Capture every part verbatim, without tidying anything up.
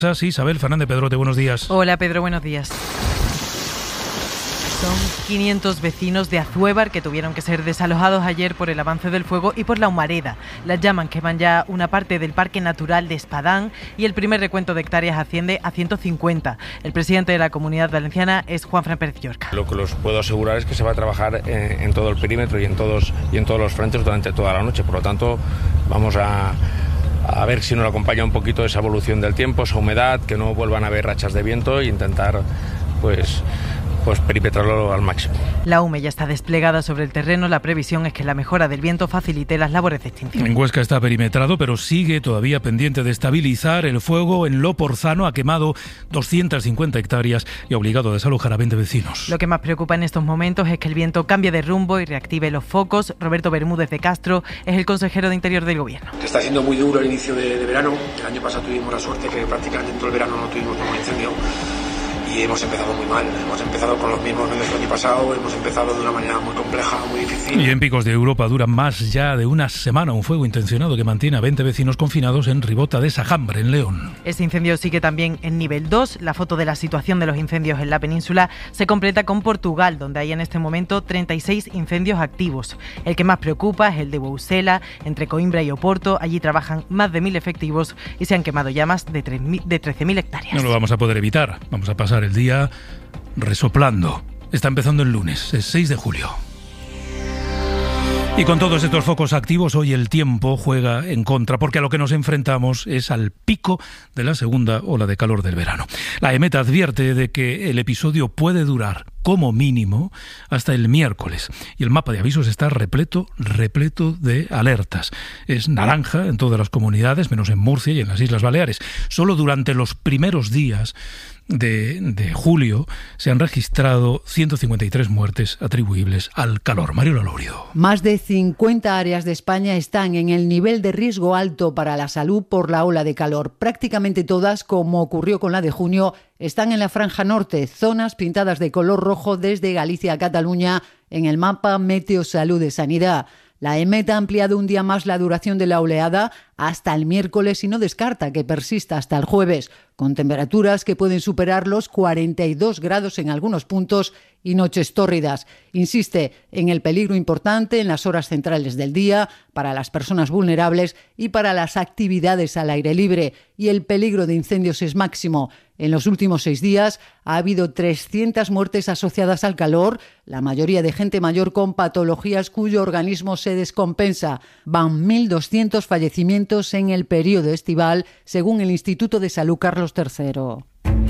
Sí, Isabel Fernández Pedrote, buenos días. Hola Pedro, buenos días. Son quinientos vecinos de Azuévar que tuvieron que ser desalojados ayer por el avance del fuego y por la humareda. Las llamas queman ya una parte del Parque Natural de Espadán y el primer recuento de hectáreas asciende a ciento cincuenta. El presidente de la Comunidad Valenciana es Juanfran Pérez Llorca. Lo que os puedo asegurar es que se va a trabajar en, en todo el perímetro y en todos, y en todos los frentes durante toda la noche. Por lo tanto, vamos a... a ver si nos acompaña un poquito esa evolución del tiempo, esa humedad, que no vuelvan a haber rachas de viento e intentar pues, pues perimetrarlo al máximo. La U M E ya está desplegada sobre el terreno. La previsión es que la mejora del viento facilite las labores de extinción. En Huesca está perimetrado, pero sigue todavía pendiente de estabilizar el fuego. En Loporzano ha quemado doscientas cincuenta hectáreas y ha obligado a desalojar a veinte vecinos. Lo que más preocupa en estos momentos es que el viento cambie de rumbo y reactive los focos. Roberto Bermúdez de Castro es el consejero de Interior del Gobierno. Está siendo muy duro el inicio de, de verano. El año pasado tuvimos la suerte que prácticamente en todo el verano no tuvimos ningún incendio. Y hemos empezado muy mal, hemos empezado con los mismos medios que el año pasado, hemos empezado de una manera muy compleja, muy difícil. Y en Picos de Europa dura más ya de una semana un fuego intencionado que mantiene a veinte vecinos confinados en Ribota de Sajambre, en León. Ese incendio sigue también en nivel dos. La foto de la situación de los incendios en la península se completa con Portugal, donde hay en este momento treinta y seis incendios activos. El que más preocupa es el de Bousela, entre Coimbra y Oporto. Allí trabajan más de mil efectivos y se han quemado ya más de trece mil hectáreas. No lo vamos a poder evitar, vamos a pasar el día resoplando. Está empezando el lunes, es seis de julio. Y con todos estos focos activos, hoy el tiempo juega en contra, porque a lo que nos enfrentamos es al pico de la segunda ola de calor del verano. La EMET advierte de que el episodio puede durar como mínimo hasta el miércoles. Y el mapa de avisos está repleto, repleto de alertas. Es naranja en todas las comunidades, menos en Murcia y en las Islas Baleares. Solo durante los primeros días de, de julio se han registrado ciento cincuenta y tres muertes atribuibles al calor. Mariola Lourido. Más de cincuenta áreas de España están en el nivel de riesgo alto para la salud por la ola de calor. Prácticamente todas, como ocurrió con la de junio, están en la franja norte, zonas pintadas de color rojo desde Galicia a Cataluña en el mapa Meteosalud de Sanidad. La EMET ha ampliado un día más la duración de la oleada hasta el miércoles y no descarta que persista hasta el jueves, con temperaturas que pueden superar los cuarenta y dos grados en algunos puntos y noches tórridas. Insiste en el peligro importante en las horas centrales del día para las personas vulnerables y para las actividades al aire libre. Y el peligro de incendios es máximo. En los últimos seis días ha habido trescientas muertes asociadas al calor, la mayoría de gente mayor con patologías cuyo organismo se descompensa. Van mil doscientos fallecimientos en el periodo estival, según el Instituto de Salud Carlos tercero.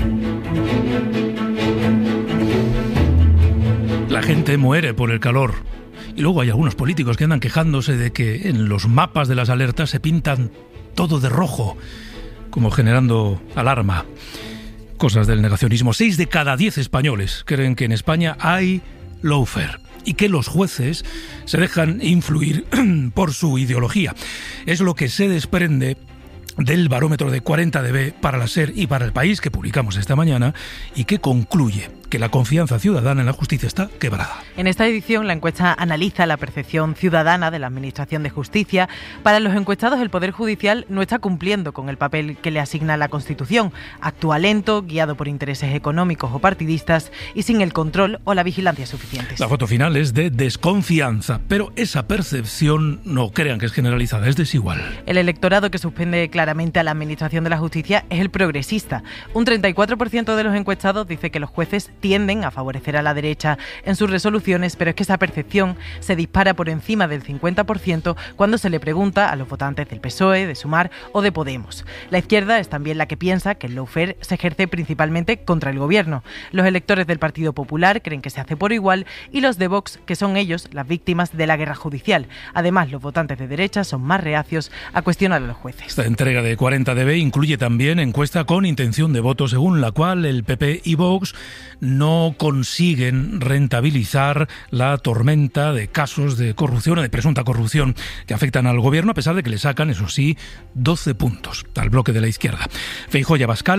La gente muere por el calor. Y luego hay algunos políticos que andan quejándose de que en los mapas de las alertas se pintan todo de rojo, como generando alarma. Cosas del negacionismo. Seis de cada diez españoles creen que en España hay lawfare y que los jueces se dejan influir por su ideología. Es lo que se desprende del barómetro de cuarenta D B para la SER y para El País que publicamos esta mañana y que concluye que la confianza ciudadana en la justicia está quebrada. En esta edición, la encuesta analiza la percepción ciudadana de la Administración de Justicia. Para los encuestados, el Poder Judicial no está cumpliendo con el papel que le asigna la Constitución. Actúa lento, guiado por intereses económicos o partidistas y sin el control o la vigilancia suficientes. La foto final es de desconfianza, pero esa percepción, no crean que es generalizada, es desigual. El electorado que suspende claramente a la Administración de la Justicia es el progresista. Un treinta y cuatro por ciento de los encuestados dice que los jueces tienden a favorecer a la derecha en sus resoluciones, pero es que esa percepción se dispara por encima del cincuenta por ciento cuando se le pregunta a los votantes del P S O E, de Sumar o de Podemos. La izquierda es también la que piensa que el lawfare se ejerce principalmente contra el gobierno. Los electores del Partido Popular creen que se hace por igual y los de Vox que son ellos las víctimas de la guerra judicial. Además, los votantes de derecha son más reacios a cuestionar a los jueces. Esta entrega de cuarenta D B incluye también encuesta con intención de voto, según la cual el P P y Vox no consiguen rentabilizar la tormenta de casos de corrupción o de presunta corrupción que afectan al gobierno, a pesar de que le sacan, eso sí, doce puntos al bloque de la izquierda. Feijóo y Abascal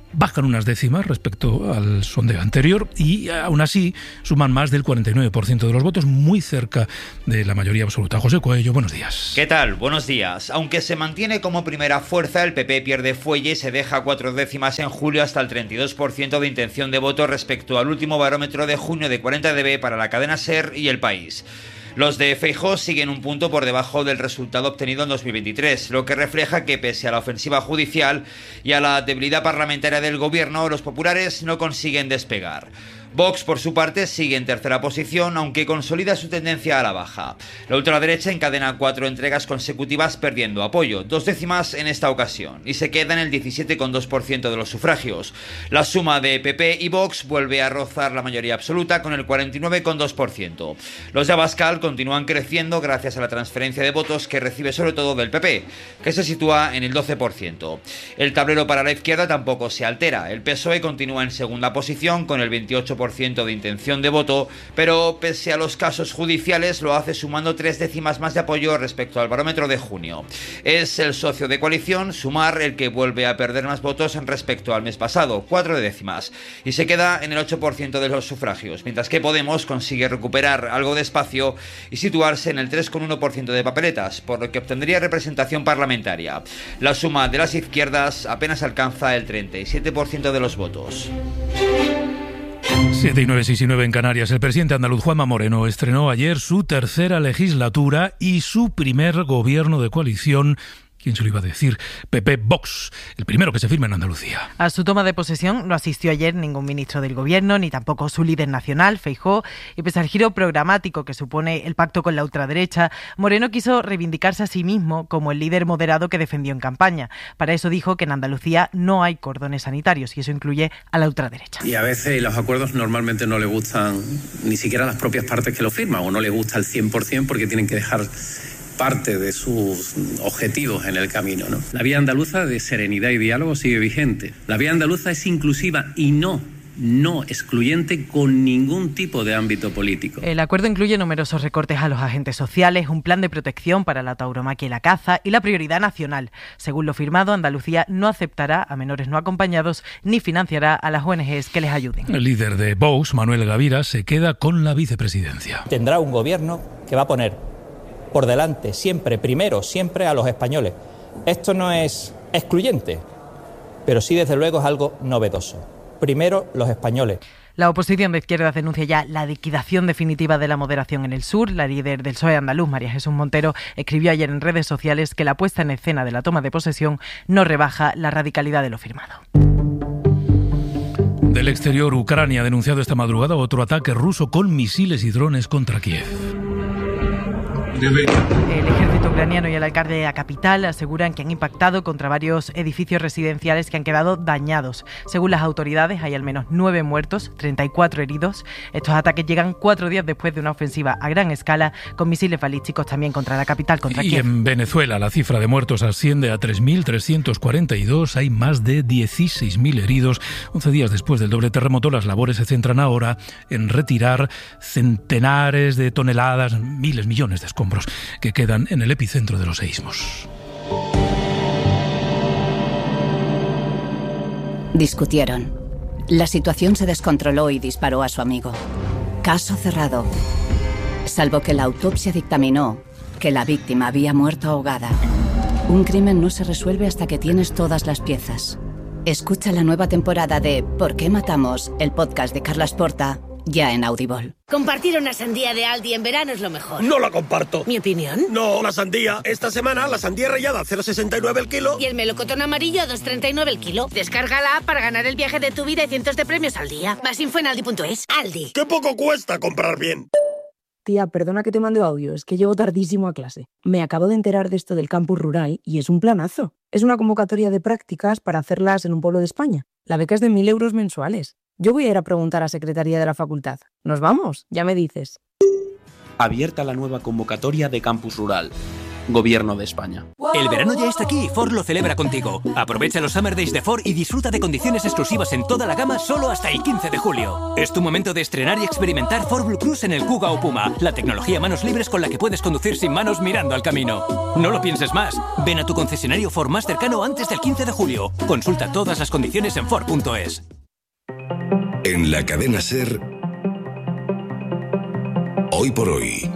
bajan unas décimas respecto al sondeo anterior y aún así suman más del cuarenta y nueve por ciento de los votos, muy cerca de la mayoría absoluta. José Coello, buenos días. ¿Qué tal? Buenos días. Aunque se mantiene como primera fuerza, el P P pierde fuelle y se deja cuatro décimas en julio hasta el treinta y dos por ciento de intención de voto respecto al último barómetro de junio de cuarenta D B para la cadena SER y El País. Los de Feijóo siguen un punto por debajo del resultado obtenido en dos mil veintitrés, lo que refleja que pese a la ofensiva judicial y a la debilidad parlamentaria del gobierno, los populares no consiguen despegar. Vox, por su parte, sigue en tercera posición, aunque consolida su tendencia a la baja. La ultraderecha encadena cuatro entregas consecutivas perdiendo apoyo, dos décimas en esta ocasión, y se queda en el diecisiete coma dos por ciento de los sufragios. La suma de P P y Vox vuelve a rozar la mayoría absoluta con el cuarenta y nueve coma dos por ciento. Los de Abascal continúan creciendo gracias a la transferencia de votos que recibe sobre todo del P P, que se sitúa en el doce por ciento. El tablero para la izquierda tampoco se altera. El P S O E continúa en segunda posición con el veintiocho por ciento de intención de voto, pero pese a los casos judiciales lo hace sumando tres décimas más de apoyo respecto al barómetro de junio. Es el socio de coalición, Sumar, el que vuelve a perder más votos respecto al mes pasado, cuatro décimas, y se queda en el ocho por ciento de los sufragios, mientras que Podemos consigue recuperar algo de espacio y situarse en el tres coma uno por ciento de papeletas, por lo que obtendría representación parlamentaria. La suma de las izquierdas apenas alcanza el treinta y siete por ciento de los votos. siete y nueve, seis y nueve en Canarias. El presidente andaluz Juanma Moreno estrenó ayer su tercera legislatura y su primer gobierno de coalición. ¿Quién se lo iba a decir? P P-Vox, el primero que se firma en Andalucía. A su toma de posesión no asistió ayer ningún ministro del gobierno, ni tampoco su líder nacional, Feijóo, y pese al giro programático que supone el pacto con la ultraderecha, Moreno quiso reivindicarse a sí mismo como el líder moderado que defendió en campaña. Para eso dijo que en Andalucía no hay cordones sanitarios, y eso incluye a la ultraderecha. Y a veces los acuerdos normalmente no le gustan ni siquiera las propias partes que lo firman, o no le gusta al cien por ciento porque tienen que dejar parte de sus objetivos en el camino, ¿no? La vía andaluza de serenidad y diálogo sigue vigente. La vía andaluza es inclusiva y no, no excluyente con ningún tipo de ámbito político. El acuerdo incluye numerosos recortes a los agentes sociales, un plan de protección para la tauromaquia y la caza y la prioridad nacional. Según lo firmado, Andalucía no aceptará a menores no acompañados ni financiará a las O N Ges que les ayuden. El líder de Vox, Manuel Gavira, se queda con la vicepresidencia. Tendrá un gobierno que va a poner por delante, siempre, primero, siempre a los españoles. Esto no es excluyente, pero sí, desde luego, es algo novedoso. Primero, los españoles. La oposición de izquierdas denuncia ya la liquidación definitiva de la moderación en el sur. La líder del P S O E andaluz, María Jesús Montero, escribió ayer en redes sociales que la puesta en escena de la toma de posesión no rebaja la radicalidad de lo firmado. Del exterior, Ucrania ha denunciado esta madrugada otro ataque ruso con misiles y drones contra Kiev. El ejército ucraniano y el alcalde de la capital aseguran que han impactado contra varios edificios residenciales que han quedado dañados. Según las autoridades, hay al menos nueve muertos, treinta y cuatro heridos. Estos ataques llegan cuatro días después de una ofensiva a gran escala con misiles balísticos también contra la capital, contra y Kiev. En Venezuela la cifra de muertos asciende a tres mil trescientos cuarenta y dos. Hay más de dieciséis mil heridos. once días después del doble terremoto, las labores se centran ahora en retirar centenares de toneladas, miles, millones de escombros que quedan en el epicentro de los seísmos. Discutieron. La situación se descontroló y disparó a su amigo. Caso cerrado. Salvo que la autopsia dictaminó que la víctima había muerto ahogada. Un crimen no se resuelve hasta que tienes todas las piezas. Escucha la nueva temporada de ¿Por qué matamos?, el podcast de Carlas Porta, ya en Audible. Compartir una sandía de Aldi en verano es lo mejor. No la comparto. ¿Mi opinión? No, la sandía. Esta semana la sandía rallada a cero coma sesenta y nueve el kilo. Y el melocotón amarillo a dos coma treinta y nueve el kilo. Descarga la app para ganar el viaje de tu vida y cientos de premios al día. Más info en aldi punto es. Aldi. ¡Qué poco cuesta comprar bien! Tía, perdona que te mande audio, es que llego tardísimo a clase. Me acabo de enterar de esto del campus rural y es un planazo. Es una convocatoria de prácticas para hacerlas en un pueblo de España. La beca es de mil euros mensuales. Yo voy a ir a preguntar a Secretaría de la Facultad. ¿Nos vamos? Ya me dices. Abierta la nueva convocatoria de Campus Rural. Gobierno de España. El verano ya está aquí y Ford lo celebra contigo. Aprovecha los Summer Days de Ford y disfruta de condiciones exclusivas en toda la gama solo hasta el quince de julio. Es tu momento de estrenar y experimentar Ford Blue Cruise en el Kuga o Puma, la tecnología a manos libres con la que puedes conducir sin manos mirando al camino. No lo pienses más. Ven a tu concesionario Ford más cercano antes del quince de julio. Consulta todas las condiciones en Ford punto es. En la cadena SER, Hoy por Hoy,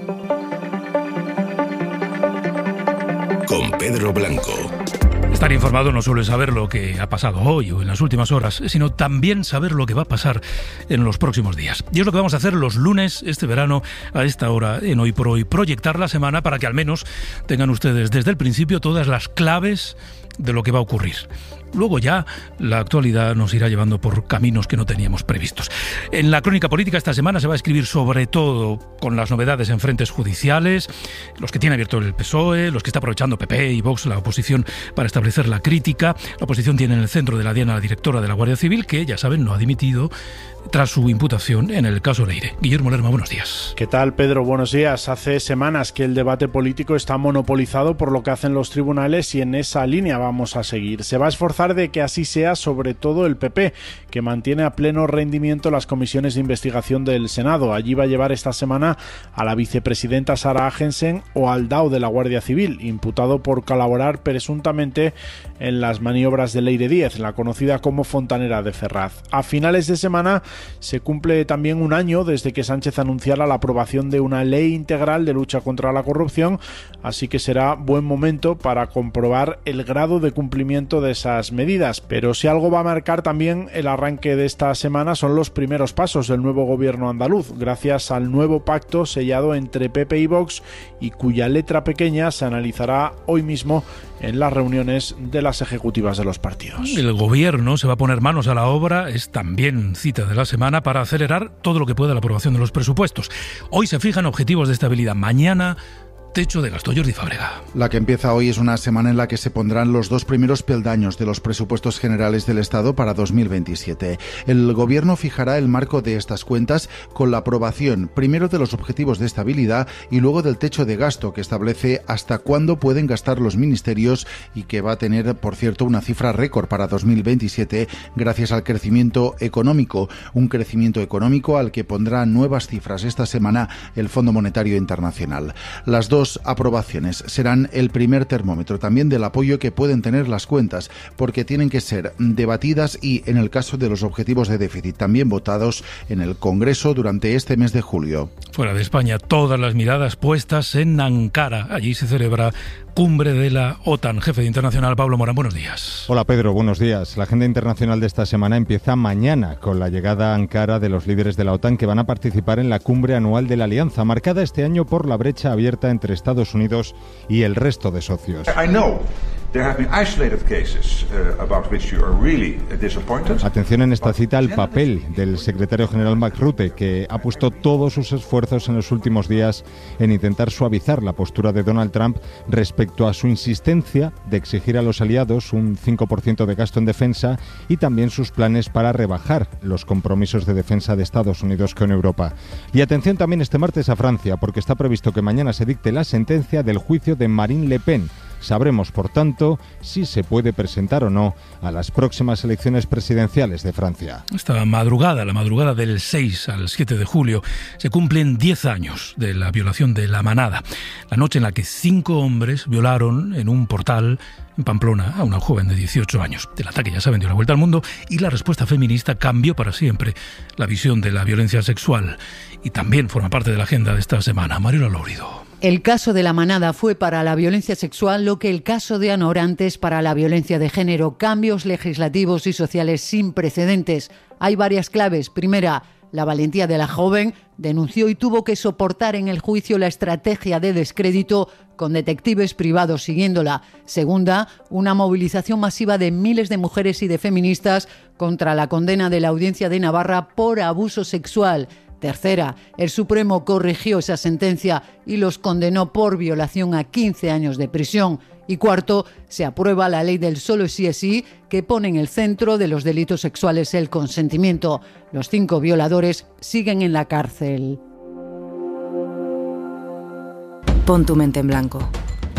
con Pedro Blanco. Estar informado no solo es saber lo que ha pasado hoy o en las últimas horas, sino también saber lo que va a pasar en los próximos días. Y es lo que vamos a hacer los lunes, este verano, a esta hora, en Hoy por Hoy. Proyectar la semana para que al menos tengan ustedes desde el principio todas las claves de lo que va a ocurrir. Luego ya la actualidad nos irá llevando por caminos que no teníamos previstos. En la crónica política esta semana se va a escribir sobre todo con las novedades en frentes judiciales, los que tiene abierto el P S O E, los que está aprovechando P P y Vox, la oposición, para establecer la crítica. La oposición tiene en el centro de la diana a la directora de la Guardia Civil, que, ya saben, no ha dimitido tras su imputación en el caso Leire. Guillermo Lerma, buenos días. ¿Qué tal, Pedro? Buenos días. Hace semanas que el debate político está monopolizado por lo que hacen los tribunales y en esa línea vamos a seguir. Se va a esforzar de que así sea, sobre todo el P P, que mantiene a pleno rendimiento las comisiones de investigación del Senado. Allí va a llevar esta semana a la vicepresidenta Sara Agensen o al D A O de la Guardia Civil, imputado por colaborar presuntamente en las maniobras de Leire Díez, la conocida como Fontanera de Ferraz. A finales de semana se cumple también un año desde que Sánchez anunciara la aprobación de una ley integral de lucha contra la corrupción, así que será buen momento para comprobar el grado de cumplimiento de esas medidas. Pero si algo va a marcar también el arranque de esta semana son los primeros pasos del nuevo gobierno andaluz, gracias al nuevo pacto sellado entre P P y Vox y cuya letra pequeña se analizará hoy mismo en las reuniones de las ejecutivas de los partidos. El gobierno se va a poner manos a la obra, es también cita de la semana, para acelerar todo lo que pueda la aprobación de los presupuestos. Hoy se fijan objetivos de estabilidad, mañana techo de gasto. Jordi Fábrega. La que empieza hoy es una semana en la que se pondrán los dos primeros peldaños de los presupuestos generales del Estado para dos mil veintisiete. El Gobierno fijará el marco de estas cuentas con la aprobación primero de los objetivos de estabilidad y luego del techo de gasto, que establece hasta cuándo pueden gastar los ministerios y que va a tener, por cierto, una cifra récord para dos mil veintisiete gracias al crecimiento económico. Un crecimiento económico al que pondrá nuevas cifras esta semana el Fondo Monetario Internacional. Las dos aprobaciones serán el primer termómetro también del apoyo que pueden tener las cuentas, porque tienen que ser debatidas y, en el caso de los objetivos de déficit, también votados en el Congreso durante este mes de julio. Fuera de España, todas las miradas puestas en Ankara. Allí se celebra cumbre de la OTAN. Jefe de Internacional, Pablo Morán, buenos días. Hola, Pedro, buenos días. La agenda internacional de esta semana empieza mañana con la llegada a Ankara de los líderes de la OTAN que van a participar en la cumbre anual de la Alianza, marcada este año por la brecha abierta entre Estados Unidos y el resto de socios. I know. There have been isolated cases uh, about which you are really disappointed. Atención en esta cita al papel del secretario general Mark Rutte, que ha puesto todos sus esfuerzos en los últimos días en intentar suavizar la postura de Donald Trump respecto a su insistencia de exigir a los aliados un cinco por ciento de gasto en defensa y también sus planes para rebajar los compromisos de defensa de Estados Unidos con Europa. Y atención también este martes a Francia, porque está previsto que mañana se dicte la sentencia del juicio de Marine Le Pen. Sabremos, por tanto, si se puede presentar o no a las próximas elecciones presidenciales de Francia. Esta madrugada, la madrugada del seis al siete de julio, se cumplen diez años de la violación de La Manada, la noche en la que cinco hombres violaron en un portal en Pamplona a una joven de dieciocho años. El ataque, ya saben, dio la vuelta al mundo y la respuesta feminista cambió para siempre la visión de la violencia sexual. Y también forma parte de la agenda de esta semana. Mariola Lourido. El caso de La Manada fue para la violencia sexual lo que el caso de Ana Orantes para la violencia de género. Cambios legislativos y sociales sin precedentes. Hay varias claves. Primera, la valentía de la joven. Denunció y tuvo que soportar en el juicio la estrategia de descrédito con detectives privados siguiéndola. Segunda, una movilización masiva de miles de mujeres y de feministas contra la condena de la Audiencia de Navarra por abuso sexual. Tercera, el Supremo corrigió esa sentencia y los condenó por violación a quince años de prisión. Y cuarto, se aprueba la ley del solo sí es sí, que pone en el centro de los delitos sexuales el consentimiento. Los cinco violadores siguen en la cárcel. Pon tu mente en blanco.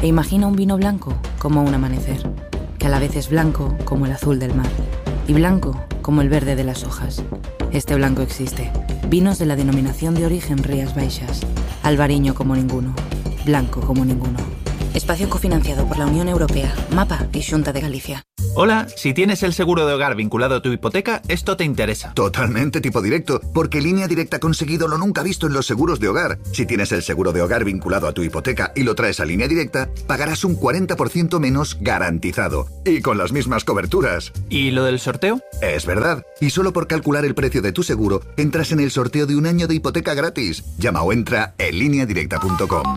E imagina un vino blanco como un amanecer, que a la vez es blanco como el azul del mar y blanco como el verde de las hojas. Este blanco existe. Vinos de la denominación de origen Rías Baixas. Albariño como ninguno. Blanco como ninguno. Espacio cofinanciado por la Unión Europea, MAPA y Xunta de Galicia. Hola, si tienes el seguro de hogar vinculado a tu hipoteca, esto te interesa. Totalmente tipo directo, porque Línea Directa ha conseguido lo nunca visto en los seguros de hogar. Si tienes el seguro de hogar vinculado a tu hipoteca y lo traes a Línea Directa, pagarás un cuarenta por ciento menos garantizado. Y con las mismas coberturas. ¿Y lo del sorteo? Es verdad. Y solo por calcular el precio de tu seguro, entras en el sorteo de un año de hipoteca gratis. Llama o entra en línea directa punto com.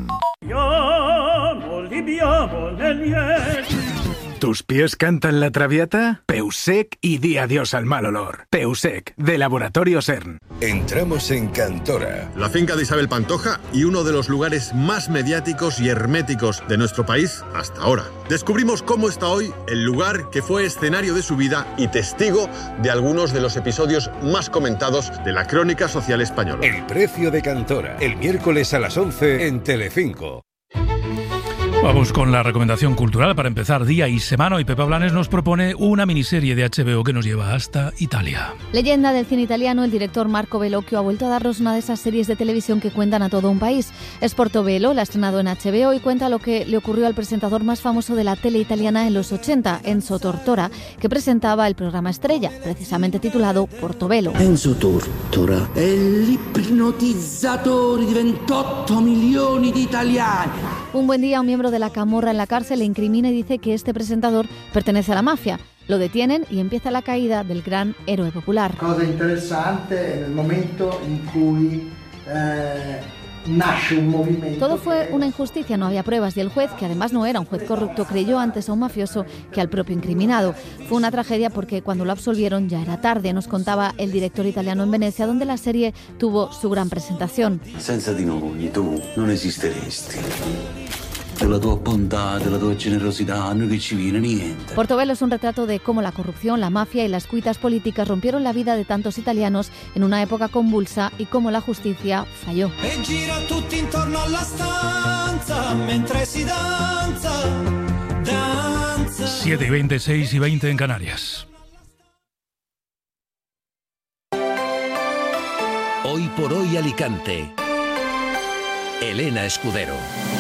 ¿Tus pies cantan la traviata? Peusec y di adiós al mal olor. Peusec, de Laboratorio CERN. Entramos en Cantora. La finca de Isabel Pantoja y uno de los lugares más mediáticos y herméticos de nuestro país hasta ahora. Descubrimos cómo está hoy el lugar que fue escenario de su vida y testigo de algunos de los episodios más comentados de la crónica social española. El precio de Cantora, el miércoles a las once en Telecinco. Vamos con la recomendación cultural para empezar día y semana. Y Pepa Blanes nos propone una miniserie de H B O que nos lleva hasta Italia. Leyenda del cine italiano, el director Marco Bellocchio ha vuelto a darnos una de esas series de televisión que cuentan a todo un país. Es Portobello, la ha estrenado en H B O y cuenta lo que le ocurrió al presentador más famoso de la tele italiana en los ochenta, Enzo Tortora, que presentaba el programa estrella, precisamente titulado Portobello. Enzo Tortora è l'ipnotizzatore di ventotto milioni di italiani. Un buen día, un miembro de la camorra en la cárcel le incrimina y dice que este presentador pertenece a la mafia. Lo detienen y empieza la caída del gran héroe popular. Cosa interessante en el momento en cui eh, nace un movimiento. Todo fue una injusticia, no había pruebas y el juez, que además no era un juez corrupto, creyó antes a un mafioso que al propio incriminado. Fue una tragedia porque cuando lo absolvieron ya era tarde, nos contaba el director italiano en Venecia, donde la serie tuvo su gran presentación. Senza di noi tu non esisteresti. De la tua bontà, de la tua generosità, non che ci viene niente. Portobello es un retrato de cómo la corrupción, la mafia y las cuitas políticas rompieron la vida de tantos italianos en una época convulsa y cómo la justicia falló. E gira tutti intorno alla stanza mentre si danza, danza. siete y veinte, seis y veinte en Canarias. Hoy por hoy Alicante. Elena Escudero.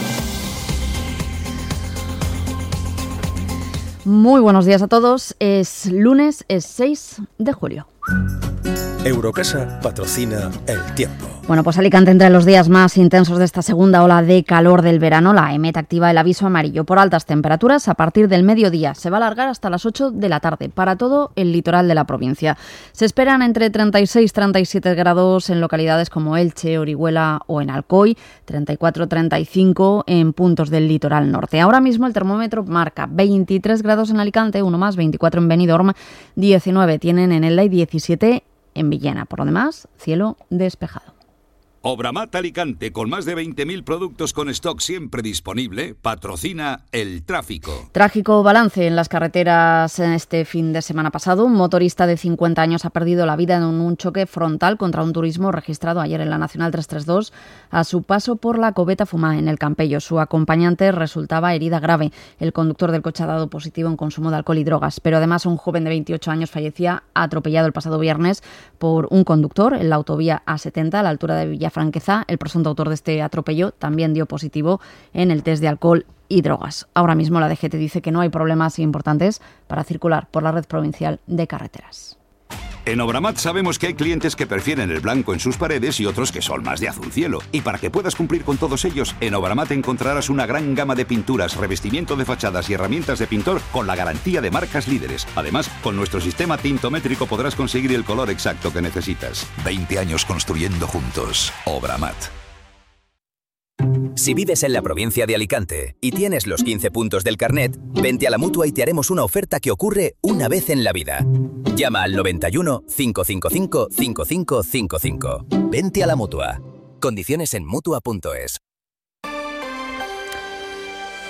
Muy buenos días a todos. Es lunes, es seis de julio. Eurocasa patrocina el tiempo. Bueno, pues Alicante entre los días más intensos de esta segunda ola de calor del verano. La EMET activa el aviso amarillo por altas temperaturas a partir del mediodía. Se va a alargar hasta las ocho de la tarde para todo el litoral de la provincia. Se esperan entre treinta y seis y treinta y siete grados en localidades como Elche, Orihuela o en Alcoy, treinta y cuatro a treinta y cinco en puntos del litoral norte. Ahora mismo el termómetro marca veintitrés grados en Alicante, uno más, veinticuatro en Benidorm, diecinueve tienen en Elda y diecisiete en Villena. Por lo demás, cielo despejado. Obramat Alicante, con más de veinte mil productos con stock siempre disponible, patrocina el tráfico. Trágico balance en las carreteras en este fin de semana pasado. Un motorista de cincuenta años ha perdido la vida en un choque frontal contra un turismo registrado ayer en la Nacional trescientos treinta y dos a su paso por la Coveta Fumá en el Campello. Su acompañante resultaba herida grave. El conductor del coche ha dado positivo en consumo de alcohol y drogas, pero además un joven de veintiocho años fallecía atropellado el pasado viernes por un conductor en la autovía A setenta a la altura de Villafranqueza. El presunto autor de este atropello también dio positivo en el test de alcohol y drogas. Ahora mismo la D G T dice que no hay problemas importantes para circular por la red provincial de carreteras. En Obramat sabemos que hay clientes que prefieren el blanco en sus paredes y otros que son más de azul cielo. Y para que puedas cumplir con todos ellos, en Obramat encontrarás una gran gama de pinturas, revestimiento de fachadas y herramientas de pintor con la garantía de marcas líderes. Además, con nuestro sistema tintométrico podrás conseguir el color exacto que necesitas. veinte años construyendo juntos. Obramat. Si vives en la provincia de Alicante y tienes los quince puntos del carnet, vente a la Mutua y te haremos una oferta que ocurre una vez en la vida. Llama al noventa y uno, cinco cinco cinco, cinco cinco cinco cinco. Vente a la Mutua. Condiciones en Mutua punto es.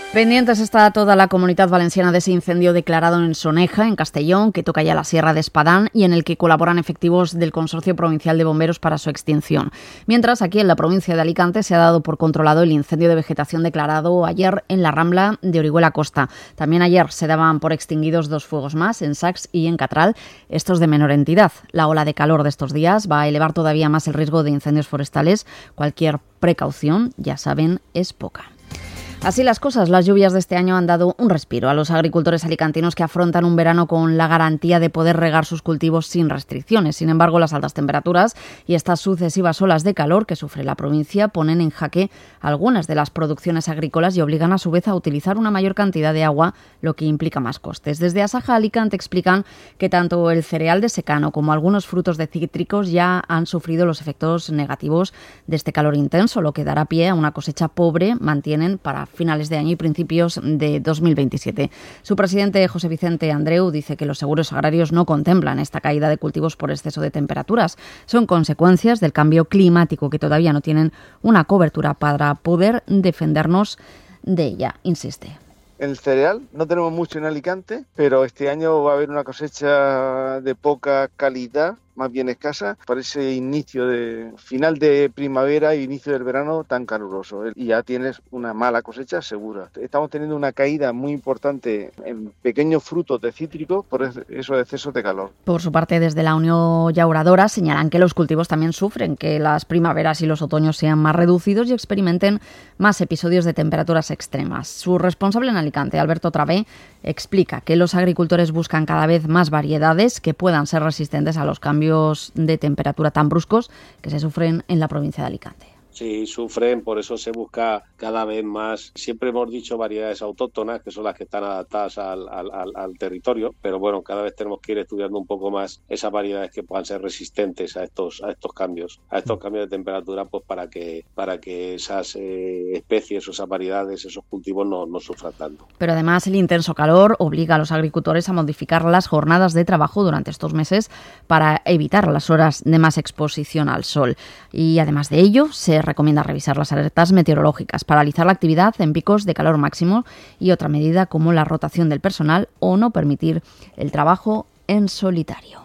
Pendientes está toda la Comunitat Valenciana de ese incendio declarado en Soneja, en Castellón, que toca ya la Sierra de Espadán y en el que colaboran efectivos del Consorcio Provincial de Bomberos para su extinción. Mientras, aquí en la provincia de Alicante se ha dado por controlado el incendio de vegetación declarado ayer en la Rambla de Orihuela Costa. También ayer se daban por extinguidos dos fuegos más, en Sacs y en Catral, estos de menor entidad. La ola de calor de estos días va a elevar todavía más el riesgo de incendios forestales. Cualquier precaución, ya saben, es poca. Así las cosas, las lluvias de este año han dado un respiro a los agricultores alicantinos que afrontan un verano con la garantía de poder regar sus cultivos sin restricciones. Sin embargo, las altas temperaturas y estas sucesivas olas de calor que sufre la provincia ponen en jaque algunas de las producciones agrícolas y obligan a su vez a utilizar una mayor cantidad de agua, lo que implica más costes. Desde Asaja Alicante explican que tanto el cereal de secano como algunos frutos de cítricos ya han sufrido los efectos negativos de este calor intenso, lo que dará pie a una cosecha pobre, mantienen, para finales de año y principios de dos mil veintisiete. Su presidente, José Vicente Andreu, dice que los seguros agrarios no contemplan esta caída de cultivos por exceso de temperaturas. Son consecuencias del cambio climático que todavía no tienen una cobertura para poder defendernos de ella, insiste. En el cereal no tenemos mucho en Alicante, pero este año va a haber una cosecha de poca calidad, más bien escasa, para ese inicio de final de primavera y inicio del verano tan caluroso. Y ya tienes una mala cosecha segura. Estamos teniendo una caída muy importante en pequeños frutos de cítricos por esos excesos de calor. Por su parte, desde la Unión Llauradora señalan que los cultivos también sufren, que las primaveras y los otoños sean más reducidos y experimenten más episodios de temperaturas extremas. Su responsable en Alicante, Alberto Travé, explica que los agricultores buscan cada vez más variedades que puedan ser resistentes a los cambios de temperatura tan bruscos que se sufren en la provincia de Alicante. Sí, sufren, por eso se busca cada vez más. Siempre hemos dicho variedades autóctonas, que son las que están adaptadas al, al, al territorio, pero bueno, cada vez tenemos que ir estudiando un poco más esas variedades que puedan ser resistentes a estos a estos cambios, a estos cambios de temperatura, pues para que para que esas eh, especies o esas variedades, esos cultivos no, no sufran tanto. Pero además el intenso calor obliga a los agricultores a modificar las jornadas de trabajo durante estos meses para evitar las horas de más exposición al sol. Y además de ello, se recomienda revisar las alertas meteorológicas, paralizar la actividad en picos de calor máximo y otra medida como la rotación del personal o no permitir el trabajo en solitario.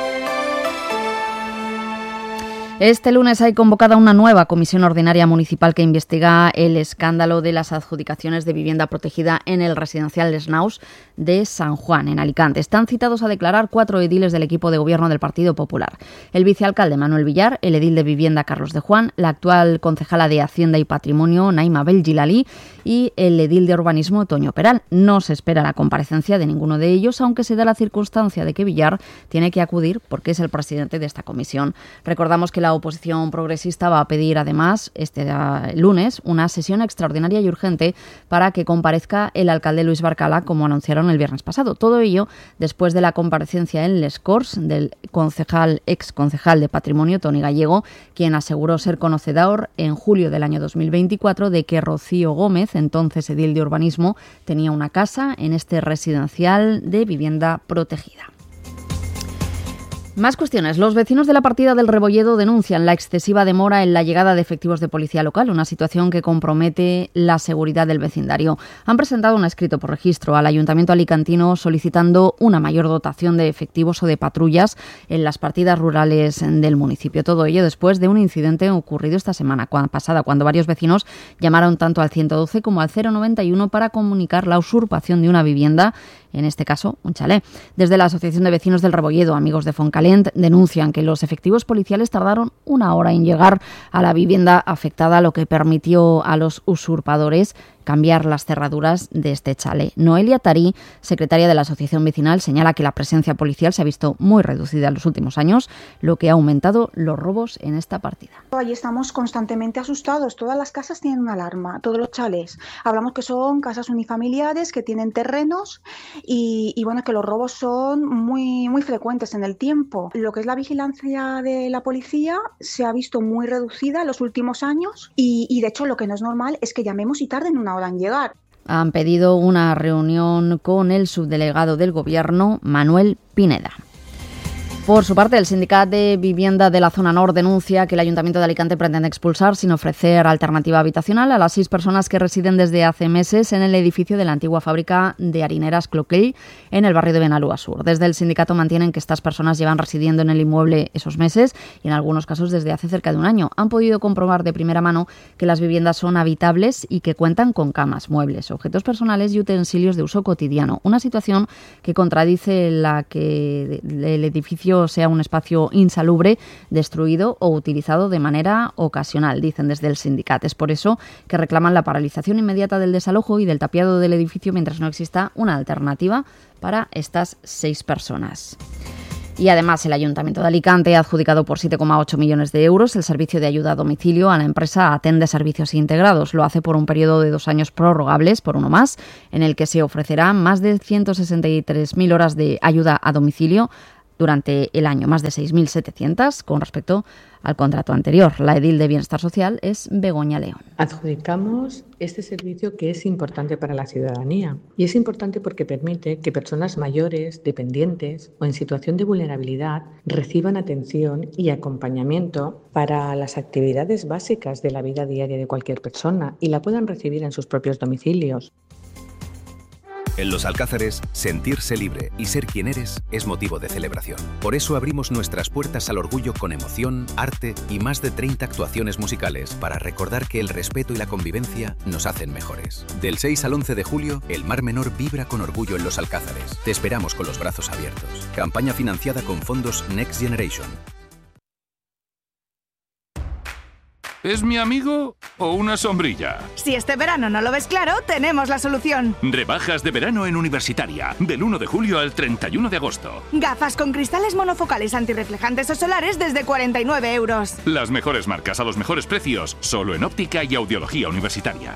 Este lunes hay convocada una nueva comisión ordinaria municipal que investiga el escándalo de las adjudicaciones de vivienda protegida en el residencial Les Naus de San Juan, en Alicante. Están citados a declarar cuatro ediles del equipo de gobierno del Partido Popular. El vicealcalde Manuel Villar, el edil de vivienda Carlos de Juan, la actual concejala de Hacienda y Patrimonio Naima Belgilali y el edil de urbanismo Toño Peral. No se espera la comparecencia de ninguno de ellos, aunque se da la circunstancia de que Villar tiene que acudir porque es el presidente de esta comisión. Recordamos que la La oposición progresista va a pedir además este lunes una sesión extraordinaria y urgente para que comparezca el alcalde Luis Barcala, como anunciaron el viernes pasado. Todo ello después de la comparecencia en Les Corts del concejal, ex concejal de Patrimonio, Toni Gallego, quien aseguró ser conocedor en julio del año dos mil veinticuatro de que Rocío Gómez, entonces edil de urbanismo, tenía una casa en este residencial de vivienda protegida. Más cuestiones. Los vecinos de la partida del Rebolledo denuncian la excesiva demora en la llegada de efectivos de policía local, una situación que compromete la seguridad del vecindario. Han presentado un escrito por registro al Ayuntamiento alicantino solicitando una mayor dotación de efectivos o de patrullas en las partidas rurales del municipio. Todo ello después de un incidente ocurrido esta semana pasada, cuando varios vecinos llamaron tanto al ciento doce como al cero noventa y uno para comunicar la usurpación de una vivienda, en este caso un chalet. Desde la Asociación de Vecinos del Rebolledo, Amigos de Foncalent, denuncian que los efectivos policiales tardaron una hora en llegar a la vivienda afectada, lo que permitió a los usurpadores cambiar las cerraduras de este chalet. Noelia Tarí, secretaria de la Asociación Vecinal, señala que la presencia policial se ha visto muy reducida en los últimos años, lo que ha aumentado los robos en esta partida. Ahí estamos constantemente asustados. Todas las casas tienen una alarma, todos los chalés. Hablamos que son casas unifamiliares, que tienen terrenos y, y bueno, que los robos son muy, muy frecuentes en el tiempo. Lo que es la vigilancia de la policía se ha visto muy reducida en los últimos años y, y de hecho lo que no es normal es que llamemos y tarden una hora en llegar. Han pedido una reunión con el subdelegado del Gobierno, Manuel Pineda. Por su parte, el Sindicat de Vivienda de la Zona Nord denuncia que el Ayuntamiento de Alicante pretende expulsar sin ofrecer alternativa habitacional a las seis personas que residen desde hace meses en el edificio de la antigua fábrica de harineras Cloquell en el barrio de Benalúa Sur. Desde el sindicato mantienen que estas personas llevan residiendo en el inmueble esos meses y en algunos casos desde hace cerca de un año. Han podido comprobar de primera mano que las viviendas son habitables y que cuentan con camas, muebles, objetos personales y utensilios de uso cotidiano. Una situación que contradice la que el edificio sea un espacio insalubre, destruido o utilizado de manera ocasional, dicen desde el sindicato. Es por eso que reclaman la paralización inmediata del desalojo y del tapiado del edificio mientras no exista una alternativa para estas seis personas. Y además el Ayuntamiento de Alicante ha adjudicado por siete coma ocho millones de euros el servicio de ayuda a domicilio a la empresa Atende Servicios Integrados. Lo hace por un periodo de dos años prorrogables, por uno más, en el que se ofrecerá más de ciento sesenta y tres mil horas de ayuda a domicilio durante el año, más de seis mil setecientas con respecto al contrato anterior. La edil de Bienestar Social es Begoña León. Adjudicamos este servicio que es importante para la ciudadanía y es importante porque permite que personas mayores, dependientes o en situación de vulnerabilidad reciban atención y acompañamiento para las actividades básicas de la vida diaria de cualquier persona y la puedan recibir en sus propios domicilios. En Los Alcázares, sentirse libre y ser quien eres es motivo de celebración. Por eso abrimos nuestras puertas al orgullo con emoción, arte y más de treinta actuaciones musicales para recordar que el respeto y la convivencia nos hacen mejores. Del seis al once de julio, el Mar Menor vibra con orgullo en Los Alcázares. Te esperamos con los brazos abiertos. Campaña financiada con fondos Next Generation. ¿Es mi amigo o una sombrilla? Si este verano no lo ves claro, tenemos la solución. Rebajas de verano en Universitaria, del uno de julio al treinta y uno de agosto. Gafas con cristales monofocales antirreflejantes o solares desde cuarenta y nueve euros. Las mejores marcas a los mejores precios, solo en óptica y audiología universitaria.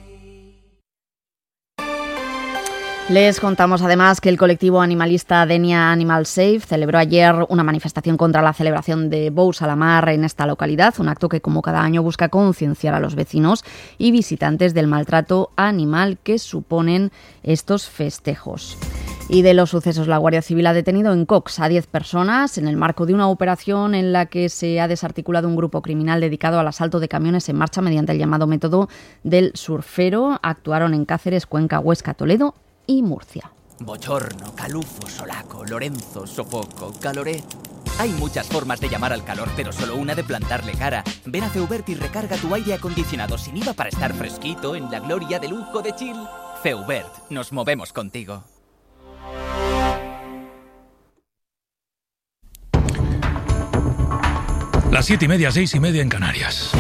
Les contamos además que el colectivo animalista Denia Animal Safe celebró ayer una manifestación contra la celebración de Bous a la Mar en esta localidad, un acto que como cada año busca concienciar a los vecinos y visitantes del maltrato animal que suponen estos festejos. Y de los sucesos, la Guardia Civil ha detenido en Cox a diez personas en el marco de una operación en la que se ha desarticulado un grupo criminal dedicado al asalto de camiones en marcha mediante el llamado método del surfero. Actuaron en Cáceres, Cuenca, Huesca, Toledo y Murcia. Bochorno, calufo, solaco, Lorenzo, sofoco, caloret. Hay muchas formas de llamar al calor, pero solo una de plantarle cara. Ven a Feubert y recarga tu aire acondicionado sin I V A para estar fresquito en la gloria de lujo de Chill. Feubert, nos movemos contigo. Las siete y media, seis y media en Canarias.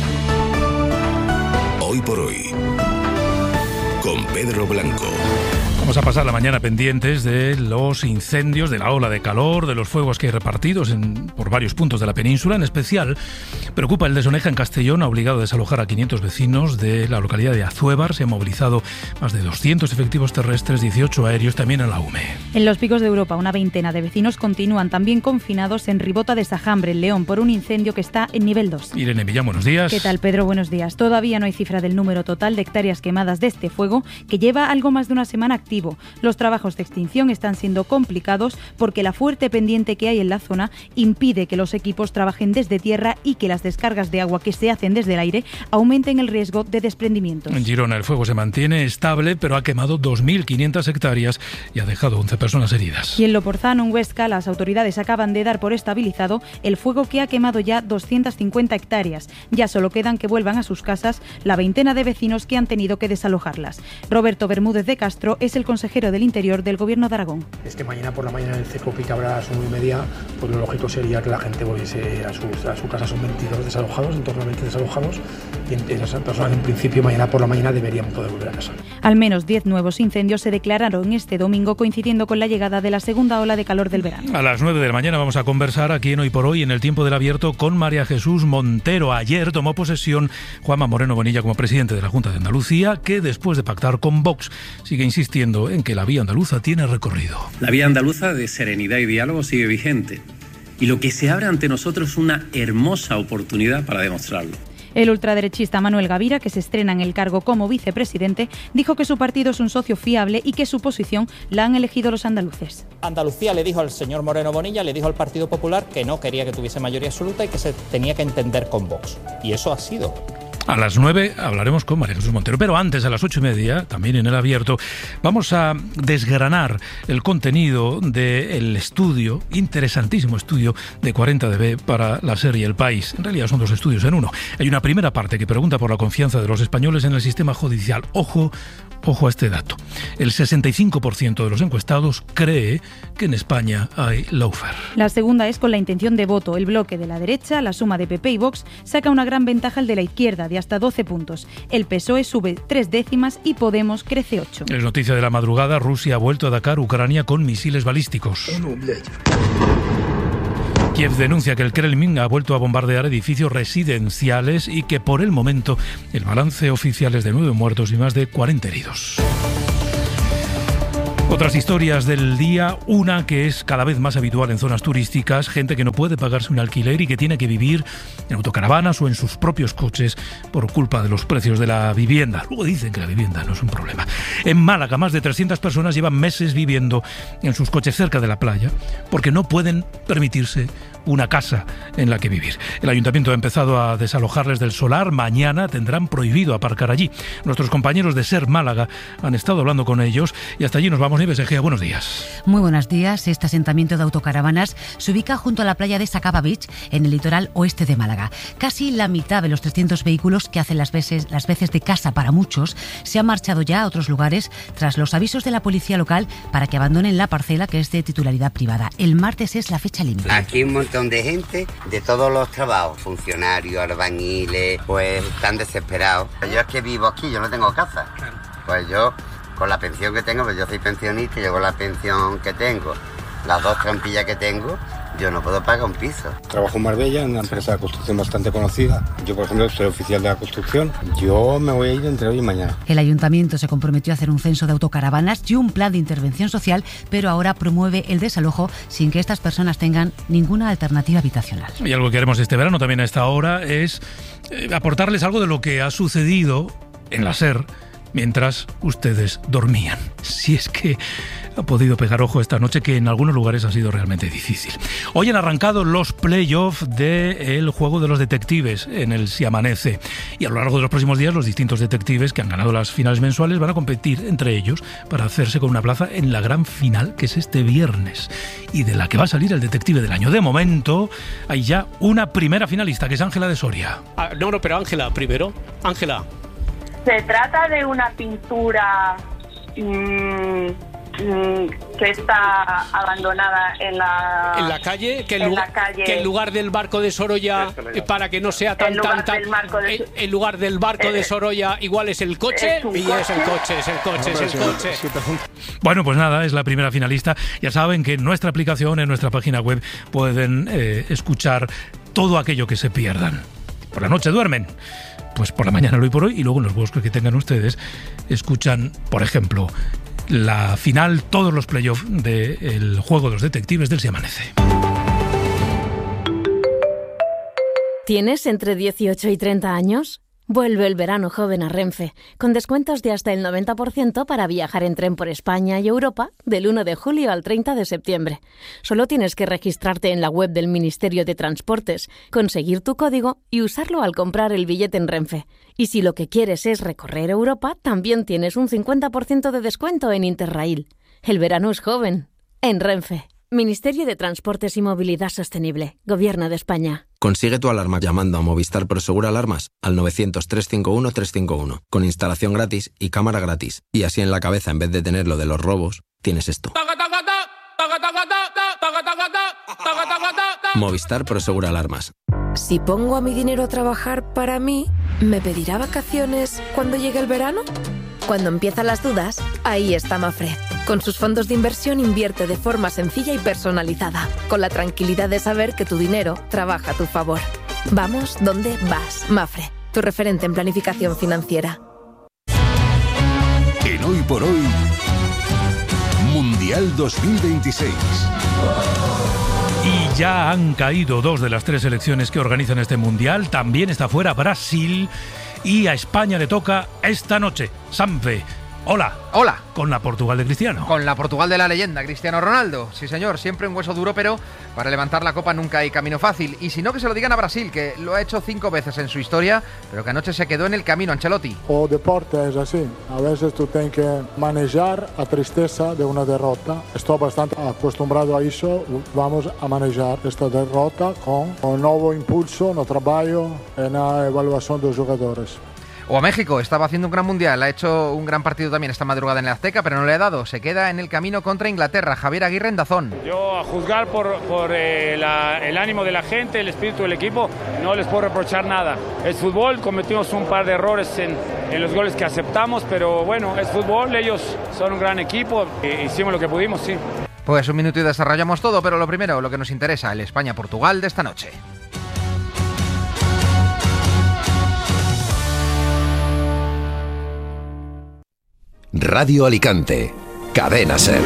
Hoy por hoy, con Pedro Blanco. Vamos a pasar la mañana pendientes de los incendios, de la ola de calor, de los fuegos que hay repartidos en, por varios puntos de la península. En especial, preocupa el de Soneja en Castellón. Ha obligado a desalojar a quinientos vecinos de la localidad de Azuévar. Se han movilizado más de doscientos efectivos terrestres, dieciocho aéreos, también en la U M E. En los Picos de Europa, una veintena de vecinos continúan también confinados en Ribota de Sajambre, en León, por un incendio que está en nivel dos. Irene Millán, buenos días. ¿Qué tal, Pedro? Buenos días. Todavía no hay cifra del número total de hectáreas quemadas de este fuego, que lleva algo más de una semana activo. Los trabajos de extinción están siendo complicados porque la fuerte pendiente que hay en la zona impide que los equipos trabajen desde tierra y que las descargas de agua que se hacen desde el aire aumenten el riesgo de desprendimientos. En Girona el fuego se mantiene estable, pero ha quemado dos mil quinientas hectáreas y ha dejado once personas heridas. Y en Loporzano, en Huesca, las autoridades acaban de dar por estabilizado el fuego que ha quemado ya doscientas cincuenta hectáreas. Ya solo quedan que vuelvan a sus casas la veintena de vecinos que han tenido que desalojarlas. Roberto Bermúdez de Castro es el consejero del Interior del Gobierno de Aragón. Es que mañana por la mañana el CEPOPIC habrá a las nueve y media, pues lo lógico sería que la gente volviese a, sus, a su casa. Son veintidós desalojados, en torno a veinte desalojados, y esas personas en principio mañana por la mañana deberían poder volver a casa. Al menos diez nuevos incendios se declararon este domingo, coincidiendo con la llegada de la segunda ola de calor del verano. A las nueve de la mañana vamos a conversar aquí en Hoy por Hoy, en el Tiempo del Abierto, con María Jesús Montero. Ayer tomó posesión Juanma Moreno Bonilla como presidente de la Junta de Andalucía, que después de pactar con Vox sigue insistiendo en que la vía andaluza tiene recorrido. La vía andaluza de serenidad y diálogo sigue vigente y lo que se abre ante nosotros es una hermosa oportunidad para demostrarlo. El ultraderechista Manuel Gavira, que se estrena en el cargo como vicepresidente, dijo que su partido es un socio fiable y que su posición la han elegido los andaluces. Andalucía le dijo al señor Moreno Bonilla, le dijo al Partido Popular que no quería que tuviese mayoría absoluta y que se tenía que entender con Vox. Y eso ha sido. A las nueve hablaremos con María Jesús Montero, pero antes, a las ocho y media, también en El Abierto, vamos a desgranar el contenido del estudio, interesantísimo estudio de cuarenta D B para la serie El País. En realidad son dos estudios en uno. Hay una primera parte que pregunta por la confianza de los españoles en el sistema judicial. Ojo, ojo a este dato. El sesenta y cinco por ciento de los encuestados cree que en España hay lawfare. La segunda es con la intención de voto. El bloque de la derecha, la suma de P P y Vox, saca una gran ventaja al de la izquierda, de hasta doce puntos. El P S O E sube tres décimas y Podemos crece ocho. Es noticia de la madrugada, Rusia ha vuelto a atacar Ucrania con misiles balísticos. Kiev denuncia que el Kremlin ha vuelto a bombardear edificios residenciales y que por el momento el balance oficial es de nueve muertos y más de cuarenta heridos. Otras historias del día, una que es cada vez más habitual en zonas turísticas, gente que no puede pagarse un alquiler y que tiene que vivir en autocaravanas o en sus propios coches por culpa de los precios de la vivienda. Luego dicen que la vivienda no es un problema. En Málaga, más de trescientas personas llevan meses viviendo en sus coches cerca de la playa porque no pueden permitirse una casa en la que vivir. El ayuntamiento ha empezado a desalojarles del solar. Mañana tendrán prohibido aparcar allí. Nuestros compañeros de SER Málaga han estado hablando con ellos y hasta allí nos vamos. Nieves Egea, buenos días. Muy buenos días. Este asentamiento de autocaravanas se ubica junto a la playa de Sacaba Beach, en el litoral oeste de Málaga. Casi la mitad de los trescientos vehículos que hacen las veces, las veces de casa para muchos se han marchado ya a otros lugares tras los avisos de la policía local para que abandonen la parcela que es de titularidad privada. El martes es la fecha límite. Aquí un montón de gente de todos los trabajos, funcionarios, albañiles, pues están desesperados. Yo es que vivo aquí, yo no tengo casa. Pues yo, con la pensión que tengo, pues yo soy pensionista, y yo con la pensión que tengo, las dos trampillas que tengo, yo no puedo pagar un piso. Trabajo en Marbella, en una empresa de construcción bastante conocida. Yo, por ejemplo, soy oficial de la construcción. Yo me voy a ir entre hoy y mañana. El ayuntamiento se comprometió a hacer un censo de autocaravanas y un plan de intervención social, pero ahora promueve el desalojo sin que estas personas tengan ninguna alternativa habitacional. Y algo que haremos este verano también a esta hora es eh, aportarles algo de lo que ha sucedido en la SER mientras ustedes dormían. Si es que ha podido pegar ojo esta noche, que en algunos lugares ha sido realmente difícil. Hoy han arrancado los playoffs del juego de los detectives en el Si Amanece. Y a lo largo de los próximos días, los distintos detectives que han ganado las finales mensuales van a competir entre ellos para hacerse con una plaza en la gran final, que es este viernes, y de la que va a salir el detective del año. De momento, hay ya una primera finalista, que es Ángela de Soria. Ah, no, no, pero Ángela, primero. Ángela. Se trata de una pintura mmm, mmm, que está abandonada en la en la calle, que en, en, lugar, la calle, que en lugar del barco de Sorolla, eh, para que no sea tan tan tan, en, en lugar del barco eh, de Sorolla igual es el coche es y coche. es el coche, es el coche, es el coche. Bueno, pues nada, es la primera finalista. Ya saben que en nuestra aplicación, en nuestra página web, pueden eh, escuchar todo aquello que se pierdan. Por la noche duermen, pues por la mañana lo Hoy por Hoy, y luego en los bosques que tengan ustedes escuchan, por ejemplo, la final, todos los playoffs del juego de los detectives del Si Amanece. ¿Tienes entre dieciocho y treinta años? Vuelve el verano joven a Renfe, con descuentos de hasta el noventa por ciento para viajar en tren por España y Europa del uno de julio al treinta de septiembre. Solo tienes que registrarte en la web del Ministerio de Transportes, conseguir tu código y usarlo al comprar el billete en Renfe. Y si lo que quieres es recorrer Europa, también tienes un cincuenta por ciento de descuento en Interrail. El verano es joven. En Renfe. Ministerio de Transportes y Movilidad Sostenible. Gobierno de España. Consigue tu alarma llamando a Movistar Prosegur Alarmas al novecientos, trescientos cincuenta y uno, trescientos cincuenta y uno, con instalación gratis y cámara gratis. Y así en la cabeza, en vez de tener lo de los robos, tienes esto. Movistar Prosegur Alarmas. Si pongo a mi dinero a trabajar para mí, ¿me pedirá vacaciones cuando llegue el verano? Cuando empiezan las dudas, ahí está Mafre. Con sus fondos de inversión invierte de forma sencilla y personalizada, con la tranquilidad de saber que tu dinero trabaja a tu favor. Vamos donde vas, Mafre, tu referente en planificación financiera. En Hoy por Hoy, Mundial dos mil veintiséis. Y Ya han caído dos de las tres selecciones que organizan este Mundial. También está fuera Brasil y a España le toca esta noche. Sanfe, hola. Hola. Con la Portugal de Cristiano. Con la Portugal de la leyenda, Cristiano Ronaldo. Sí, señor, siempre un hueso duro, pero para levantar la copa nunca hay camino fácil. Y si no, que se lo digan a Brasil, que lo ha hecho cinco veces en su historia, pero que anoche se quedó en el camino. Ancelotti. O deporte es así. A veces tú tienes que manejar la tristeza de una derrota. Estoy bastante acostumbrado a eso. Vamos a manejar esta derrota con un nuevo impulso, no trabajo en la evaluación de los jugadores. O a México, estaba haciendo un gran mundial, ha hecho un gran partido también esta madrugada en el Azteca, pero no le ha dado, se queda en el camino contra Inglaterra. Javier Aguirre en Dazón. Yo, a juzgar por, por eh, la, el ánimo de la gente, el espíritu del equipo, no les puedo reprochar nada. Es fútbol, cometimos un par de errores en, en los goles que aceptamos, pero bueno, es fútbol, ellos son un gran equipo, e hicimos lo que pudimos, sí. Pues un minuto y desarrollamos todo, pero lo primero, lo que nos interesa, el España-Portugal de esta noche. Radio Alicante, Cadena SER.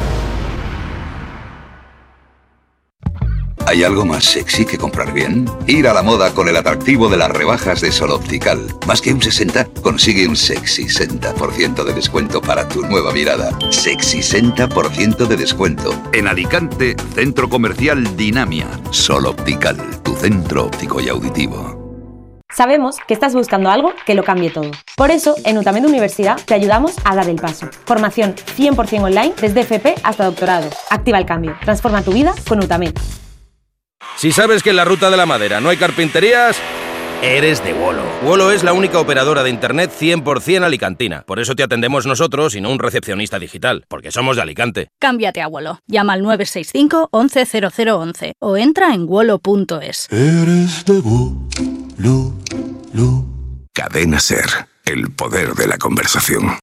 ¿Hay algo más sexy que comprar bien? Ir a la moda con el atractivo de las rebajas de Sol Optical. Más que un sesenta, consigue un sexy sesenta por ciento de descuento para tu nueva mirada. Sexy sesenta por ciento de descuento. En Alicante, Centro Comercial Dinamia. Sol Optical, tu centro óptico y auditivo. Sabemos que estás buscando algo que lo cambie todo. Por eso, en Utamed Universidad te ayudamos a dar el paso. Formación cien por ciento online desde F P hasta doctorado. Activa el cambio. Transforma tu vida con Utamed. Si sabes que en la Ruta de la Madera no hay carpinterías, eres de Wolo. Wolo es la única operadora de internet cien por ciento alicantina. Por eso te atendemos nosotros y no un recepcionista digital, porque somos de Alicante. Cámbiate a Wolo. Llama al nueve seis cinco, once cero cero once o entra en wolo punto es. Eres de Wolo. Cadena SER, el poder de la conversación.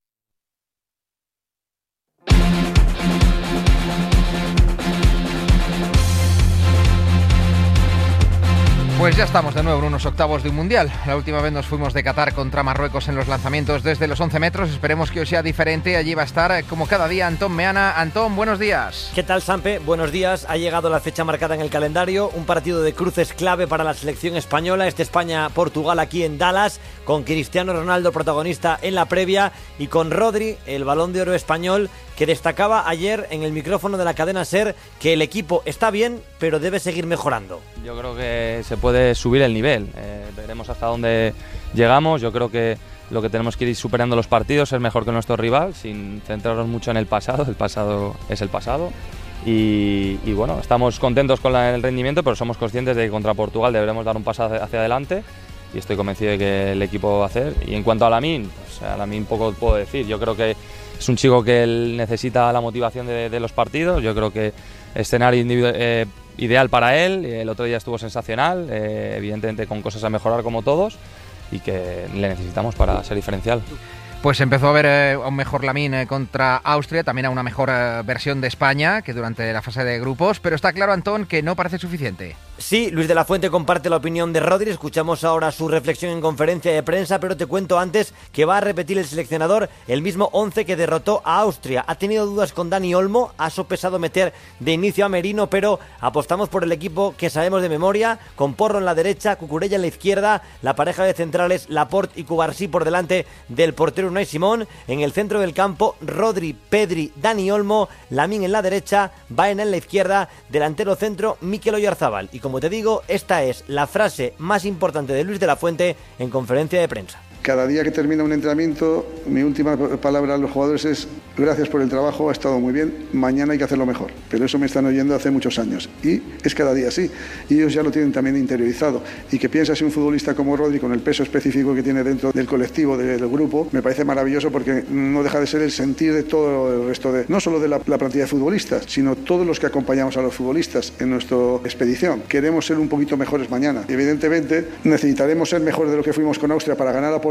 Pues ya estamos de nuevo en unos octavos de un mundial. La última vez nos fuimos de Qatar contra Marruecos en los lanzamientos desde los once metros. Esperemos que hoy sea diferente. Allí va a estar, como cada día, Antón Meana. Antón, buenos días. ¿Qué tal, Sampe? Buenos días. Ha llegado la fecha marcada en el calendario. Un partido de cruces clave para la selección española. Este España-Portugal aquí en Dallas, con Cristiano Ronaldo protagonista en la previa y con Rodri, el Balón de Oro español, que destacaba ayer en el micrófono de la cadena SER que el equipo está bien, pero debe seguir mejorando. Yo creo que se puede subir el nivel, eh, veremos hasta dónde llegamos. Yo creo que lo que tenemos que ir superando los partidos, ser mejor que nuestro rival, sin centrarnos mucho en el pasado. El pasado es el pasado. Y, y bueno, estamos contentos con la, el rendimiento, pero somos conscientes de que contra Portugal deberemos dar un paso hacia, hacia adelante. Y estoy convencido de que el equipo va a hacer. Y en cuanto a Lamine, pues a Lamine poco puedo decir. Yo creo que es un chico que él necesita la motivación de, de los partidos. Yo creo que escenario eh, ideal para él. El otro día estuvo sensacional, eh, evidentemente con cosas a mejorar como todos, y que le necesitamos para ser diferencial. Pues empezó a ver eh, a un mejor Lamine eh, contra Austria, también a una mejor eh, versión de España que durante la fase de grupos, pero está claro, Antón, que no parece suficiente. Sí, Luis de la Fuente comparte la opinión de Rodri, escuchamos ahora su reflexión en conferencia de prensa, pero te cuento antes que va a repetir el seleccionador el mismo once que derrotó a Austria. Ha tenido dudas con Dani Olmo, ha sopesado meter de inicio a Merino, pero apostamos por el equipo que sabemos de memoria, con Porro en la derecha, Cucurella en la izquierda, la pareja de centrales Laporte y Cubarsí por delante del portero Unai Simón, en el centro del campo Rodri, Pedri, Dani Olmo, Lamine en la derecha, Baena en la izquierda, delantero centro Mikel Oyarzabal. Y como te digo, esta es la frase más importante de Luis de la Fuente en conferencia de prensa. Cada día que termina un entrenamiento, mi última palabra a los jugadores es: gracias por el trabajo, ha estado muy bien, mañana hay que hacerlo mejor. Pero eso me están oyendo hace muchos años y es cada día así, y ellos ya lo tienen también interiorizado. Y que piensa si un futbolista como Rodri, con el peso específico que tiene dentro del colectivo, del grupo, me parece maravilloso, porque no deja de ser el sentir de todo el resto de, no solo de la, la plantilla de futbolistas, sino todos los que acompañamos a los futbolistas en nuestra expedición. Queremos ser un poquito mejores mañana. Evidentemente necesitaremos ser mejores de lo que fuimos con Austria para ganar a Portugal,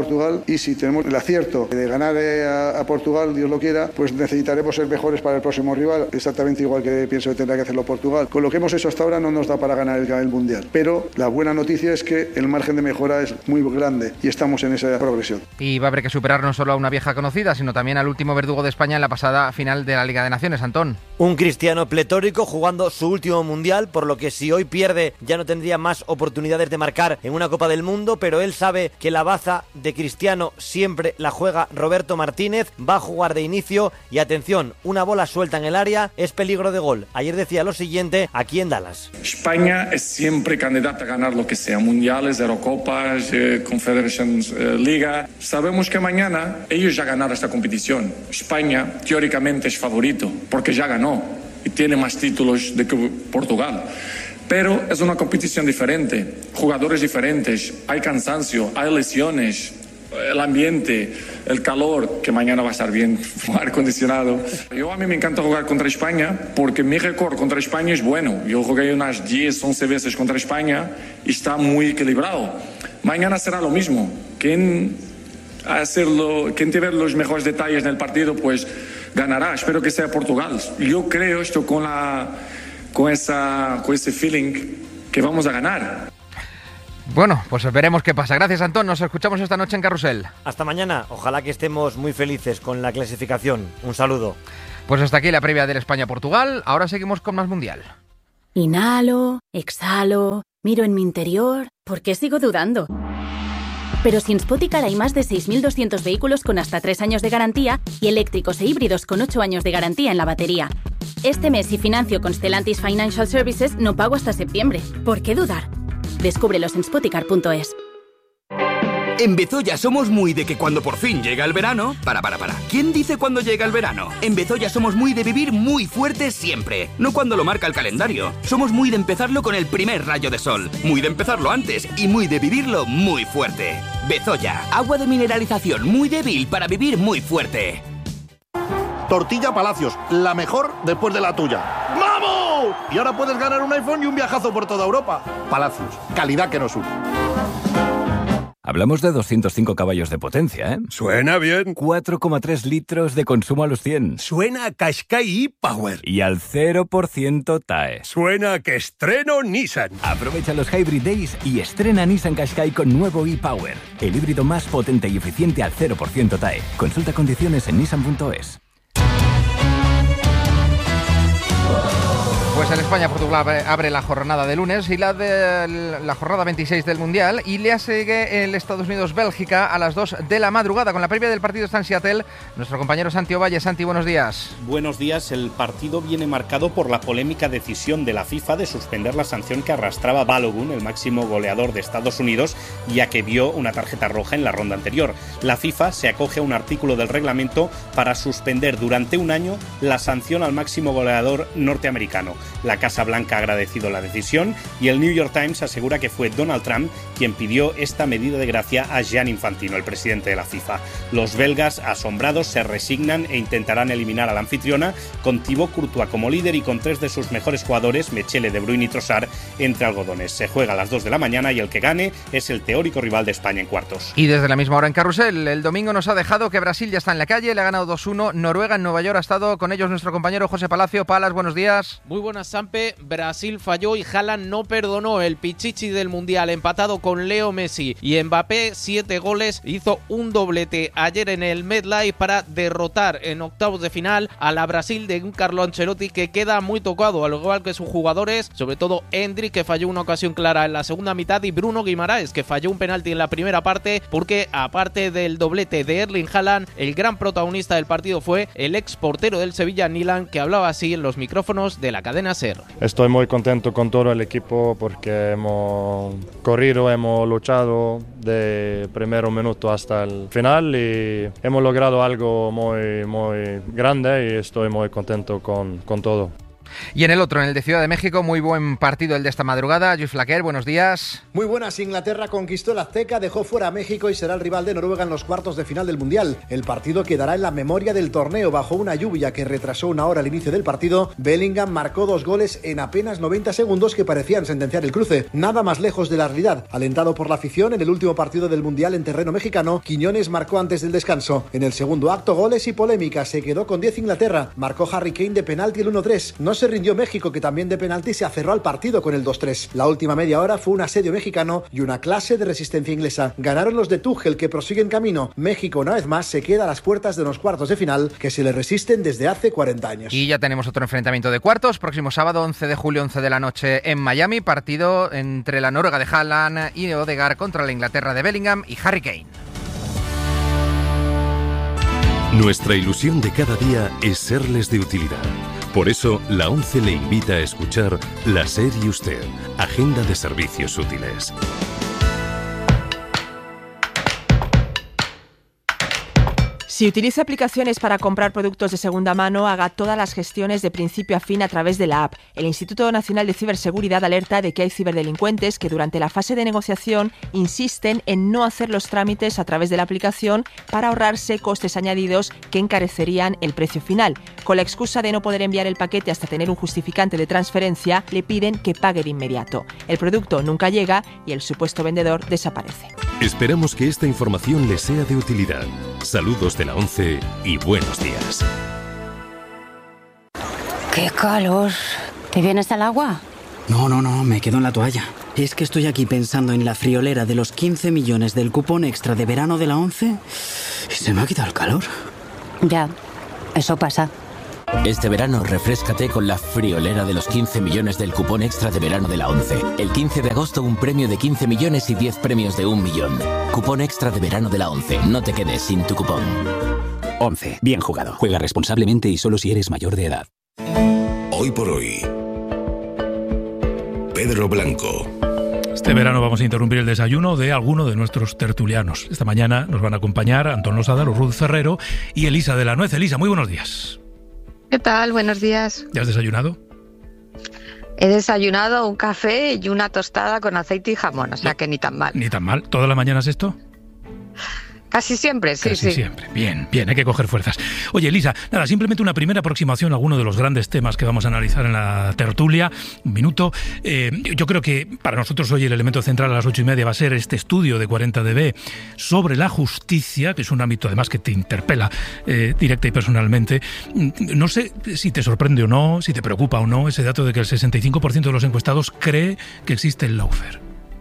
Portugal y si tenemos el acierto de ganar a, a Portugal, Dios lo quiera, pues necesitaremos ser mejores para el próximo rival, exactamente igual que pienso que tendrá que hacerlo Portugal. Con lo que hemos hecho hasta ahora no nos da para ganar el, el Mundial, pero la buena noticia es que el margen de mejora es muy grande y estamos en esa progresión. Y va a haber que superar no solo a una vieja conocida, sino también al último verdugo de España en la pasada final de la Liga de Naciones, Antón. Un Cristiano pletórico jugando su último Mundial, por lo que si hoy pierde ya no tendría más oportunidades de marcar en una Copa del Mundo, pero él sabe que la baza de Cristiano siempre la juega Roberto Martínez, va a jugar de inicio y atención, una bola suelta en el área es peligro de gol. Ayer decía lo siguiente aquí en Dallas. España es siempre candidata a ganar lo que sea, mundiales, Eurocopas, eh, Confederations eh, Liga. Sabemos que mañana ellos ya ganaron esta competición. España teóricamente es favorito porque ya ganó y tiene más títulos de que Portugal. Pero es una competición diferente, jugadores diferentes, hay cansancio, hay lesiones, el ambiente, el calor, que mañana va a estar bien, aire acondicionado. Yo a mí me encanta jugar contra España porque mi récord contra España es bueno. Yo jugué unas diez, once veces contra España y está muy equilibrado. Mañana será lo mismo. Quien, hacerlo, quien tiene los mejores detalles en el partido, pues ganará. Espero que sea Portugal. Yo creo esto con la... Con, esa, con ese feeling que vamos a ganar. Bueno, pues veremos qué pasa. Gracias, Antón. Nos escuchamos esta noche en Carrusel. Hasta mañana. Ojalá que estemos muy felices con la clasificación. Un saludo. Pues hasta aquí la previa del España-Portugal. Ahora seguimos con más Mundial. Inhalo, exhalo, miro en mi interior. ¿Por qué sigo dudando? Pero sin Spoticar hay más de seis mil doscientos vehículos con hasta tres años de garantía y eléctricos e híbridos con ocho años de garantía en la batería. Este mes, si financio con Stellantis Financial Services, no pago hasta septiembre. ¿Por qué dudar? Descúbrelos en spoticar punto es. En Bezoya somos muy de que cuando por fin llega el verano... Para, para, para. ¿Quién dice cuando llega el verano? En Bezoya somos muy de vivir muy fuerte siempre. No cuando lo marca el calendario. Somos muy de empezarlo con el primer rayo de sol. Muy de empezarlo antes y muy de vivirlo muy fuerte. Bezoya, agua de mineralización muy débil para vivir muy fuerte. Tortilla Palacios, la mejor después de la tuya. ¡Vamos! Y ahora puedes ganar un iPhone y un viajazo por toda Europa. Palacios, calidad que nos une. Hablamos de doscientos cinco caballos de potencia, ¿eh? Suena bien. cuatro coma tres litros de consumo a los cien. Suena a Qashqai e-Power. Y al cero por ciento T A E. Suena a que estreno Nissan. Aprovecha los Hybrid Days y estrena Nissan Qashqai con nuevo e-Power. El híbrido más potente y eficiente al cero por ciento T A E. Consulta condiciones en nissan punto es. Pues el España-Portugal abre la jornada de lunes y la de la jornada veintiséis del Mundial, y le sigue el Estados Unidos-Bélgica a las dos de la madrugada. Con la previa del partido está en Seattle nuestro compañero Santi Ovalle. Santi, buenos días. Buenos días. El partido viene marcado por la polémica decisión de la FIFA de suspender la sanción que arrastraba Balogun, el máximo goleador de Estados Unidos, ya que vio una tarjeta roja en la ronda anterior. La FIFA se acoge a un artículo del reglamento para suspender durante un año la sanción al máximo goleador norteamericano. La Casa Blanca ha agradecido la decisión y el New York Times asegura que fue Donald Trump quien pidió esta medida de gracia a Gianni Infantino, el presidente de la FIFA. Los belgas, asombrados, se resignan e intentarán eliminar a la anfitriona con Thibaut Courtois como líder y con tres de sus mejores jugadores, Mechele, De Bruyne y Trossard, entre algodones. Se juega a las dos de la mañana y el que gane es el teórico rival de España en cuartos. Y desde la misma hora en Carrusel, el domingo nos ha dejado que Brasil ya está en la calle, le ha ganado dos uno. Noruega en Nueva York, ha estado con ellos nuestro compañero José Palacio. Palas, buenos días. Muy buenas, Sampe. Brasil falló y Haaland no perdonó. El pichichi del Mundial, empatado con Leo Messi y Mbappé, siete goles, hizo un doblete ayer en el MetLife para derrotar en octavos de final a la Brasil de un Carlo Ancelotti que queda muy tocado, al igual que sus jugadores, sobre todo Endrick, que falló una ocasión clara en la segunda mitad, y Bruno Guimaraes, que falló un penalti en la primera parte, porque aparte del doblete de Erling Haaland, el gran protagonista del partido fue el ex portero del Sevilla, Nilan, que hablaba así en los micrófonos de la cadena SER. Estoy muy contento con todo el equipo porque hemos corrido, hemos luchado de primer minuto hasta el final y hemos logrado algo muy, muy grande y estoy muy contento con, con todo. Y en el otro, en el de Ciudad de México, muy buen partido el de esta madrugada. Lluís Flaquer, buenos días. Muy buenas. Inglaterra conquistó el Azteca, dejó fuera a México y será el rival de Noruega en los cuartos de final del Mundial. El partido quedará en la memoria del torneo. Bajo una lluvia que retrasó una hora al inicio del partido, Bellingham marcó dos goles en apenas noventa segundos que parecían sentenciar el cruce. Nada más lejos de la realidad. Alentado por la afición, en el último partido del Mundial en terreno mexicano, Quiñones marcó antes del descanso. En el segundo acto, goles y polémica. Se quedó con diez Inglaterra. Marcó Harry Kane de penalti el uno tres. No se rindió México, que también de penalti se aferró al partido con el dos tres. La última media hora fue un asedio mexicano y una clase de resistencia inglesa. Ganaron los de Tuchel, que prosiguen camino. México, una vez más, se queda a las puertas de unos cuartos de final que se le resisten desde hace cuarenta años. Y ya tenemos otro enfrentamiento de cuartos. Próximo sábado, once de julio, once de la noche en Miami. Partido entre la Noruega de Haaland y Odegaard contra la Inglaterra de Bellingham y Harry Kane. Nuestra ilusión de cada día es serles de utilidad. Por eso, la ONCE le invita a escuchar La SER y Usted, Agenda de Servicios Útiles. Si utiliza aplicaciones para comprar productos de segunda mano, haga todas las gestiones de principio a fin a través de la app. El Instituto Nacional de Ciberseguridad alerta de que hay ciberdelincuentes que durante la fase de negociación insisten en no hacer los trámites a través de la aplicación para ahorrarse costes añadidos que encarecerían el precio final. Con la excusa de no poder enviar el paquete hasta tener un justificante de transferencia, le piden que pague de inmediato. El producto nunca llega y el supuesto vendedor desaparece. Esperamos que esta información les sea de utilidad. Saludos de la ONCE y buenos días. ¡Qué calor! ¿Te vienes al agua? No, no, no, me quedo en la toalla. Es que estoy aquí pensando en la friolera de los quince millones del cupón extra de verano de la ONCE y se me ha quitado el calor. Ya, eso pasa. Este verano refréscate con la friolera de los quince millones del cupón extra de verano de la ONCE. El quince de agosto un premio de quince millones y diez premios de un millón. Cupón extra de verano de la ONCE. No te quedes sin tu cupón. ONCE. Bien jugado. Juega responsablemente y solo si eres mayor de edad. Hoy por hoy, Pedro Blanco. Este verano vamos a interrumpir el desayuno de alguno de nuestros tertulianos. Esta mañana nos van a acompañar Antón Losada, Ruth Ferrero y Elisa de la Nuez. Elisa, muy buenos días. ¿Qué tal? Buenos días. ¿Ya has desayunado? He desayunado un café y una tostada con aceite y jamón, o sea que ni tan mal. Ni tan mal. ¿Todas las mañanas esto? Casi siempre, sí, Casi sí. siempre. Bien, bien, hay que coger fuerzas. Oye, Elisa, nada, simplemente una primera aproximación a alguno de los grandes temas que vamos a analizar en la tertulia. Un minuto. Eh, yo creo que para nosotros hoy el elemento central a las ocho y media va a ser este estudio de cuarenta D B sobre la justicia, que es un ámbito además que te interpela eh, directa y personalmente. No sé si te sorprende o no, si te preocupa o no ese dato de que el sesenta y cinco por ciento de los encuestados cree que existe el lawfare.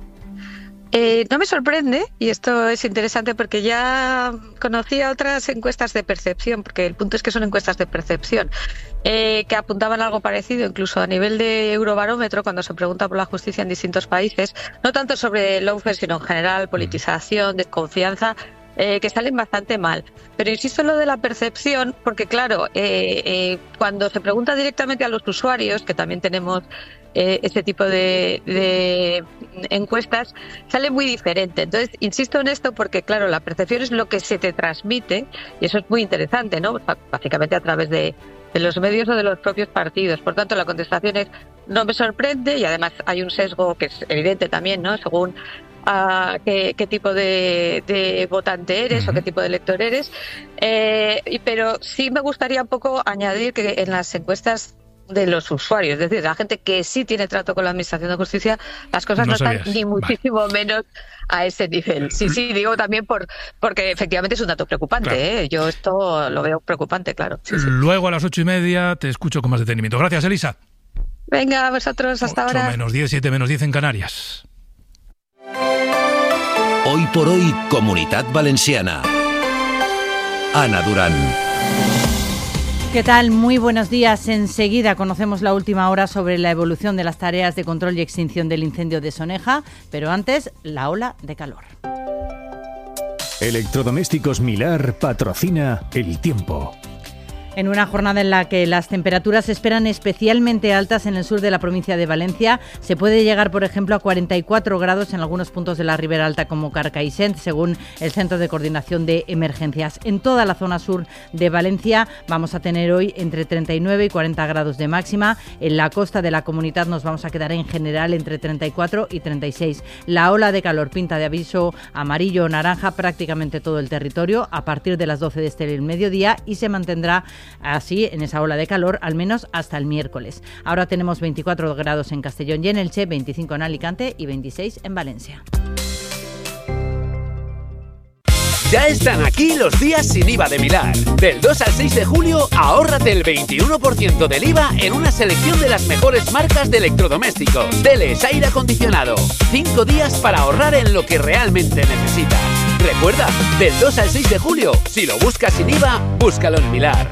Eh, no me sorprende, y esto es interesante porque ya conocía otras encuestas de percepción, porque el punto es que son encuestas de percepción, eh, que apuntaban algo parecido, incluso a nivel de Eurobarómetro, cuando se pregunta por la justicia en distintos países, no tanto sobre el lawfare, sino en general, politización, desconfianza, eh, que salen bastante mal. Pero insisto en lo de la percepción, porque claro, eh, eh, cuando se pregunta directamente a los usuarios, que también tenemos Eh, este tipo de, de encuestas, sale muy diferente. Entonces, insisto en esto porque, claro, la percepción es lo que se te transmite y eso es muy interesante, ¿no? Básicamente a través de, de los medios o de los propios partidos. Por tanto, la contestación es no me sorprende y además hay un sesgo que es evidente también, ¿no? Según a qué, qué tipo de, de votante eres uh-huh. o qué tipo de elector eres. Eh, pero sí me gustaría un poco añadir que en las encuestas de los usuarios, es decir, la gente que sí tiene trato con la Administración de Justicia, las cosas no, no están ni muchísimo vale. menos a ese nivel. Sí, sí, digo también por porque efectivamente es un dato preocupante, claro. ¿eh? Yo esto lo veo preocupante, claro. Sí, sí. Luego a las ocho y media te escucho con más detenimiento. Gracias, Elisa. Venga, a vosotros, hasta ocho ahora. menos diez, siete menos diez en Canarias. Hoy por hoy, Comunitat Valenciana. Ana Durán. ¿Qué tal? Muy buenos días. Enseguida conocemos la última hora sobre la evolución de las tareas de control y extinción del incendio de Soneja, pero antes, la ola de calor. Electrodomésticos Milar patrocina El Tiempo. En una jornada en la que las temperaturas se esperan especialmente altas en el sur de la provincia de Valencia, se puede llegar, por ejemplo, a cuarenta y cuatro grados en algunos puntos de la Ribera Alta como Carcaixent, según el Centro de Coordinación de Emergencias. En toda la zona sur de Valencia vamos a tener hoy entre treinta y nueve y cuarenta grados de máxima. En la costa de la comunidad nos vamos a quedar en general entre treinta y cuatro y treinta y seis. La ola de calor pinta de aviso amarillo o naranja prácticamente todo el territorio a partir de las doce de este mediodía y se mantendrá así en esa ola de calor al menos hasta el miércoles. Ahora tenemos veinticuatro grados en Castellón y en Elche, veinticinco en Alicante y veintiséis en Valencia. Ya están aquí los días sin I V A de Milar. Del dos al seis de julio, ahórrate el veintiuno por ciento del I V A en una selección de las mejores marcas de electrodomésticos, teles, aire acondicionado. Cinco días para ahorrar en lo que realmente necesitas. Recuerda, del dos al seis de julio, si lo buscas sin I V A, búscalo en Milar.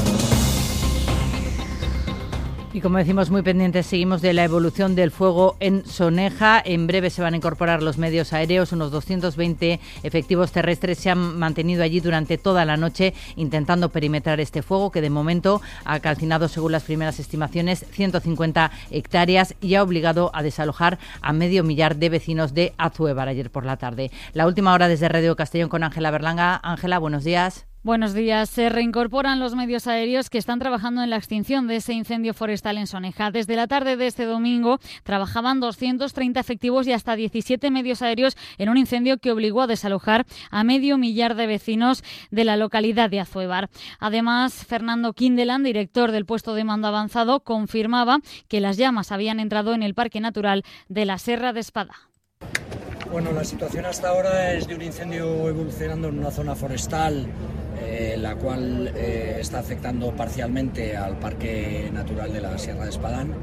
Y como decimos, muy pendientes seguimos de la evolución del fuego en Soneja. En breve se van a incorporar los medios aéreos. Unos doscientos veinte efectivos terrestres se han mantenido allí durante toda la noche intentando perimetrar este fuego que de momento ha calcinado, según las primeras estimaciones, ciento cincuenta hectáreas y ha obligado a desalojar a medio millar de vecinos de Azuévar ayer por la tarde. La última hora desde Radio Castellón con Ángela Berlanga. Ángela, buenos días. Buenos días. Se reincorporan los medios aéreos que están trabajando en la extinción de ese incendio forestal en Soneja. Desde la tarde de este domingo trabajaban doscientos treinta efectivos y hasta diecisiete medios aéreos en un incendio que obligó a desalojar a medio millar de vecinos de la localidad de Azuévar. Además, Fernando Kindeland, director del puesto de mando avanzado, confirmaba que las llamas habían entrado en el Parque Natural de la Serra de Espada. Bueno, la situación hasta ahora es de un incendio evolucionando en una zona forestal, eh, la cual eh, está afectando parcialmente al Parque Natural de la Sierra de Espadán.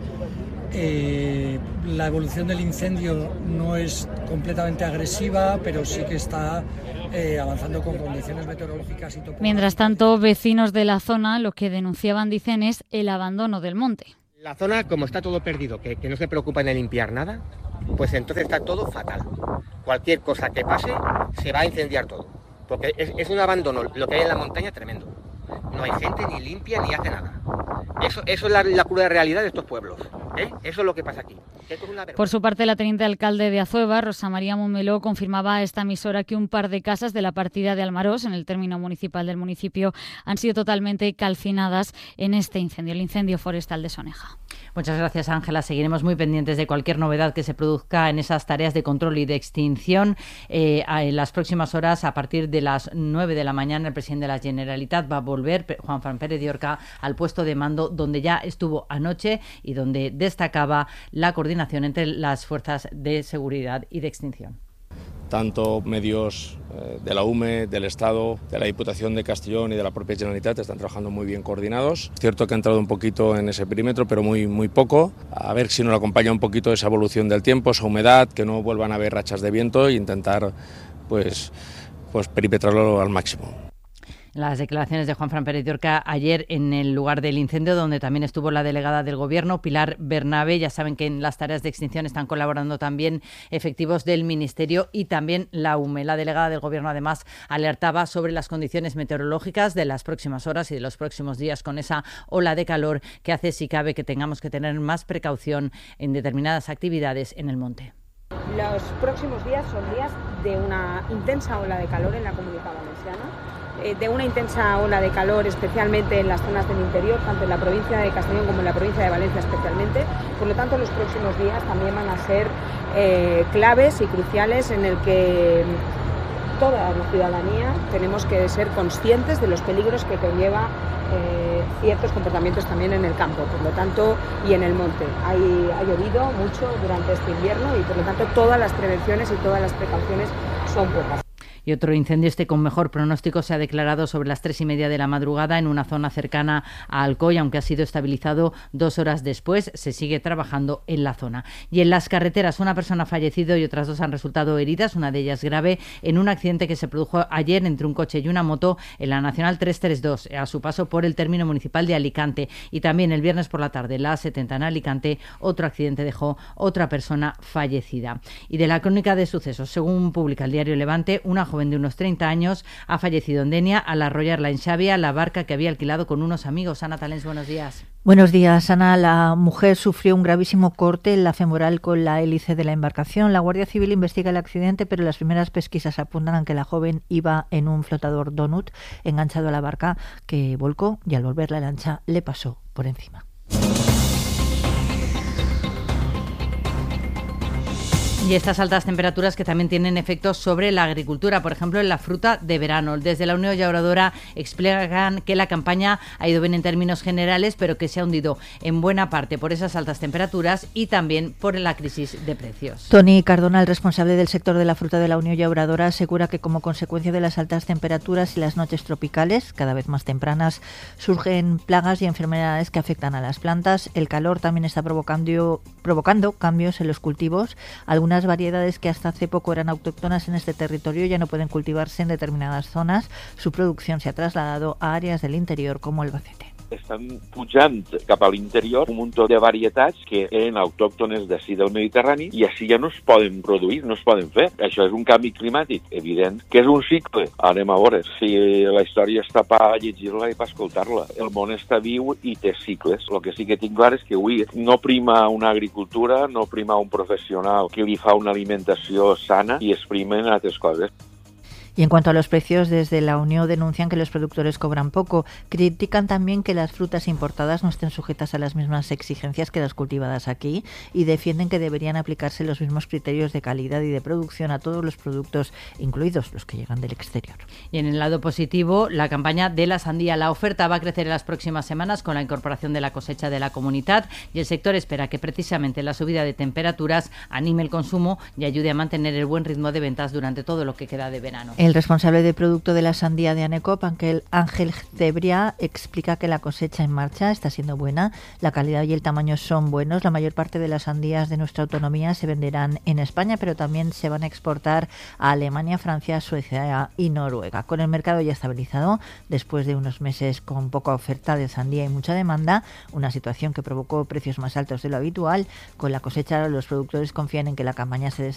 Eh, la evolución del incendio no es completamente agresiva, pero sí que está eh, avanzando con condiciones meteorológicas y topográficas. Mientras tanto, vecinos de la zona lo que denunciaban, dicen, es el abandono del monte. La zona, como está todo perdido, que, que no se preocupan de limpiar nada, pues entonces está todo fatal. Cualquier cosa que pase se va a incendiar todo, porque es, es un abandono, lo que hay en la montaña, tremendo. No hay gente, ni limpia, ni hace nada. Eso, eso es la, la cruda realidad de estos pueblos, ¿eh? Eso es lo que pasa aquí. Por su parte, la teniente alcalde de Azuévar, Rosa María Momeló, confirmaba a esta emisora que un par de casas de la partida de Almarós, en el término municipal del municipio, han sido totalmente calcinadas en este incendio, el incendio forestal de Soneja. Muchas gracias, Ángela. Seguiremos muy pendientes de cualquier novedad que se produzca en esas tareas de control y de extinción. Eh, en las próximas horas, a partir de las nueve de la mañana, el presidente de la Generalitat va a volver, Juanfran Pérez de Orca, al puesto de mando donde ya estuvo anoche y donde destacaba la coordinación entre las fuerzas de seguridad y de extinción. Tanto medios eh, de la U M E, del Estado, de la Diputación de Castellón y de la propia Generalitat están trabajando muy bien coordinados. Es cierto que ha entrado un poquito en ese perímetro, pero muy, muy poco. A ver si nos acompaña un poquito esa evolución del tiempo, esa humedad, que no vuelvan a haber rachas de viento e intentar pues, pues perimetrarlo al máximo. Las declaraciones de Juanfran Pérez de Orca ayer en el lugar del incendio, donde también estuvo la delegada del Gobierno, Pilar Bernabé. Ya saben que en las tareas de extinción están colaborando también efectivos del Ministerio y también la U M E. La delegada del Gobierno, además, alertaba sobre las condiciones meteorológicas de las próximas horas y de los próximos días con esa ola de calor que hace, si cabe, que tengamos que tener más precaución en determinadas actividades en el monte. Los próximos días son días de una intensa ola de calor en la Comunidad Valenciana, de una intensa ola de calor especialmente en las zonas del interior, tanto en la provincia de Castellón como en la provincia de Valencia especialmente. Por lo tanto, los próximos días también van a ser eh, claves y cruciales en el que toda la ciudadanía tenemos que ser conscientes de los peligros que conlleva eh, ciertos comportamientos también en el campo, por lo tanto, y en el monte. Hay, ha llovido mucho durante este invierno y por lo tanto todas las prevenciones y todas las precauciones son pocas. Y otro incendio, este con mejor pronóstico, se ha declarado sobre las tres y media de la madrugada en una zona cercana a Alcoy, aunque ha sido estabilizado dos horas después. Se sigue trabajando en la zona. Y en las carreteras, una persona ha fallecido y otras dos han resultado heridas, una de ellas grave, en un accidente que se produjo ayer entre un coche y una moto en la Nacional trescientos treinta y dos, a su paso por el término municipal de Alicante. Y también el viernes por la tarde, la A setenta en Alicante, otro accidente dejó otra persona fallecida. Y de la crónica de sucesos, según publica el diario Levante, una joven joven de unos treinta años, ha fallecido en Denia al arrollarla en Xàbia, la barca que había alquilado con unos amigos. Ana Talens, buenos días. Buenos días, Ana. La mujer sufrió un gravísimo corte en la femoral con la hélice de la embarcación. La Guardia Civil investiga el accidente, pero las primeras pesquisas apuntan a que la joven iba en un flotador donut enganchado a la barca, que volcó y al volver la lancha le pasó por encima. Y estas altas temperaturas que también tienen efectos sobre la agricultura, por ejemplo, en la fruta de verano. Desde la Unión Llauradora explican que la campaña ha ido bien en términos generales, pero que se ha hundido en buena parte por esas altas temperaturas y también por la crisis de precios. Toni Cardona, el responsable del sector de la fruta de la Unión Llauradora, asegura que como consecuencia de las altas temperaturas y las noches tropicales, cada vez más tempranas, surgen plagas y enfermedades que afectan a las plantas. El calor también está provocando, provocando cambios en los cultivos. Algunas variedades que hasta hace poco eran autóctonas en este territorio ya no pueden cultivarse en determinadas zonas. Su producción se ha trasladado a áreas del interior como Albacete. Estan pujant cap a l'interior un munt de varietats que eren autòctones d'ací del Mediterrani i així ja no es poden produir, no es poden fer. Això és un canvi climàtic, evident, que és un cicle. Anem a veure si la història està per llegir-la i per escoltar-la. El món està viu i té cicles. El que sí que tinc clar és que avui no prima una agricultura, no prima un professional que li fa una alimentació sana i es primen altres coses. Y en cuanto a los precios, desde la Unión denuncian que los productores cobran poco. Critican también que las frutas importadas no estén sujetas a las mismas exigencias que las cultivadas aquí y defienden que deberían aplicarse los mismos criterios de calidad y de producción a todos los productos, incluidos los que llegan del exterior. Y en el lado positivo, la campaña de la sandía. La oferta va a crecer en las próximas semanas con la incorporación de la cosecha de la comunidad y el sector espera que precisamente la subida de temperaturas anime el consumo y ayude a mantener el buen ritmo de ventas durante todo lo que queda de verano. El responsable de producto de la sandía de Anecop, Ángel, Ángel Cebria, explica que la cosecha en marcha está siendo buena, la calidad y el tamaño son buenos. La mayor parte de las sandías de nuestra autonomía se venderán en España, pero también se van a exportar a Alemania, Francia, Suecia y Noruega. Con el mercado ya estabilizado, después de unos meses con poca oferta de sandía y mucha demanda, una situación que provocó precios más altos de lo habitual, con la cosecha los productores confían en que la campaña se desarrolle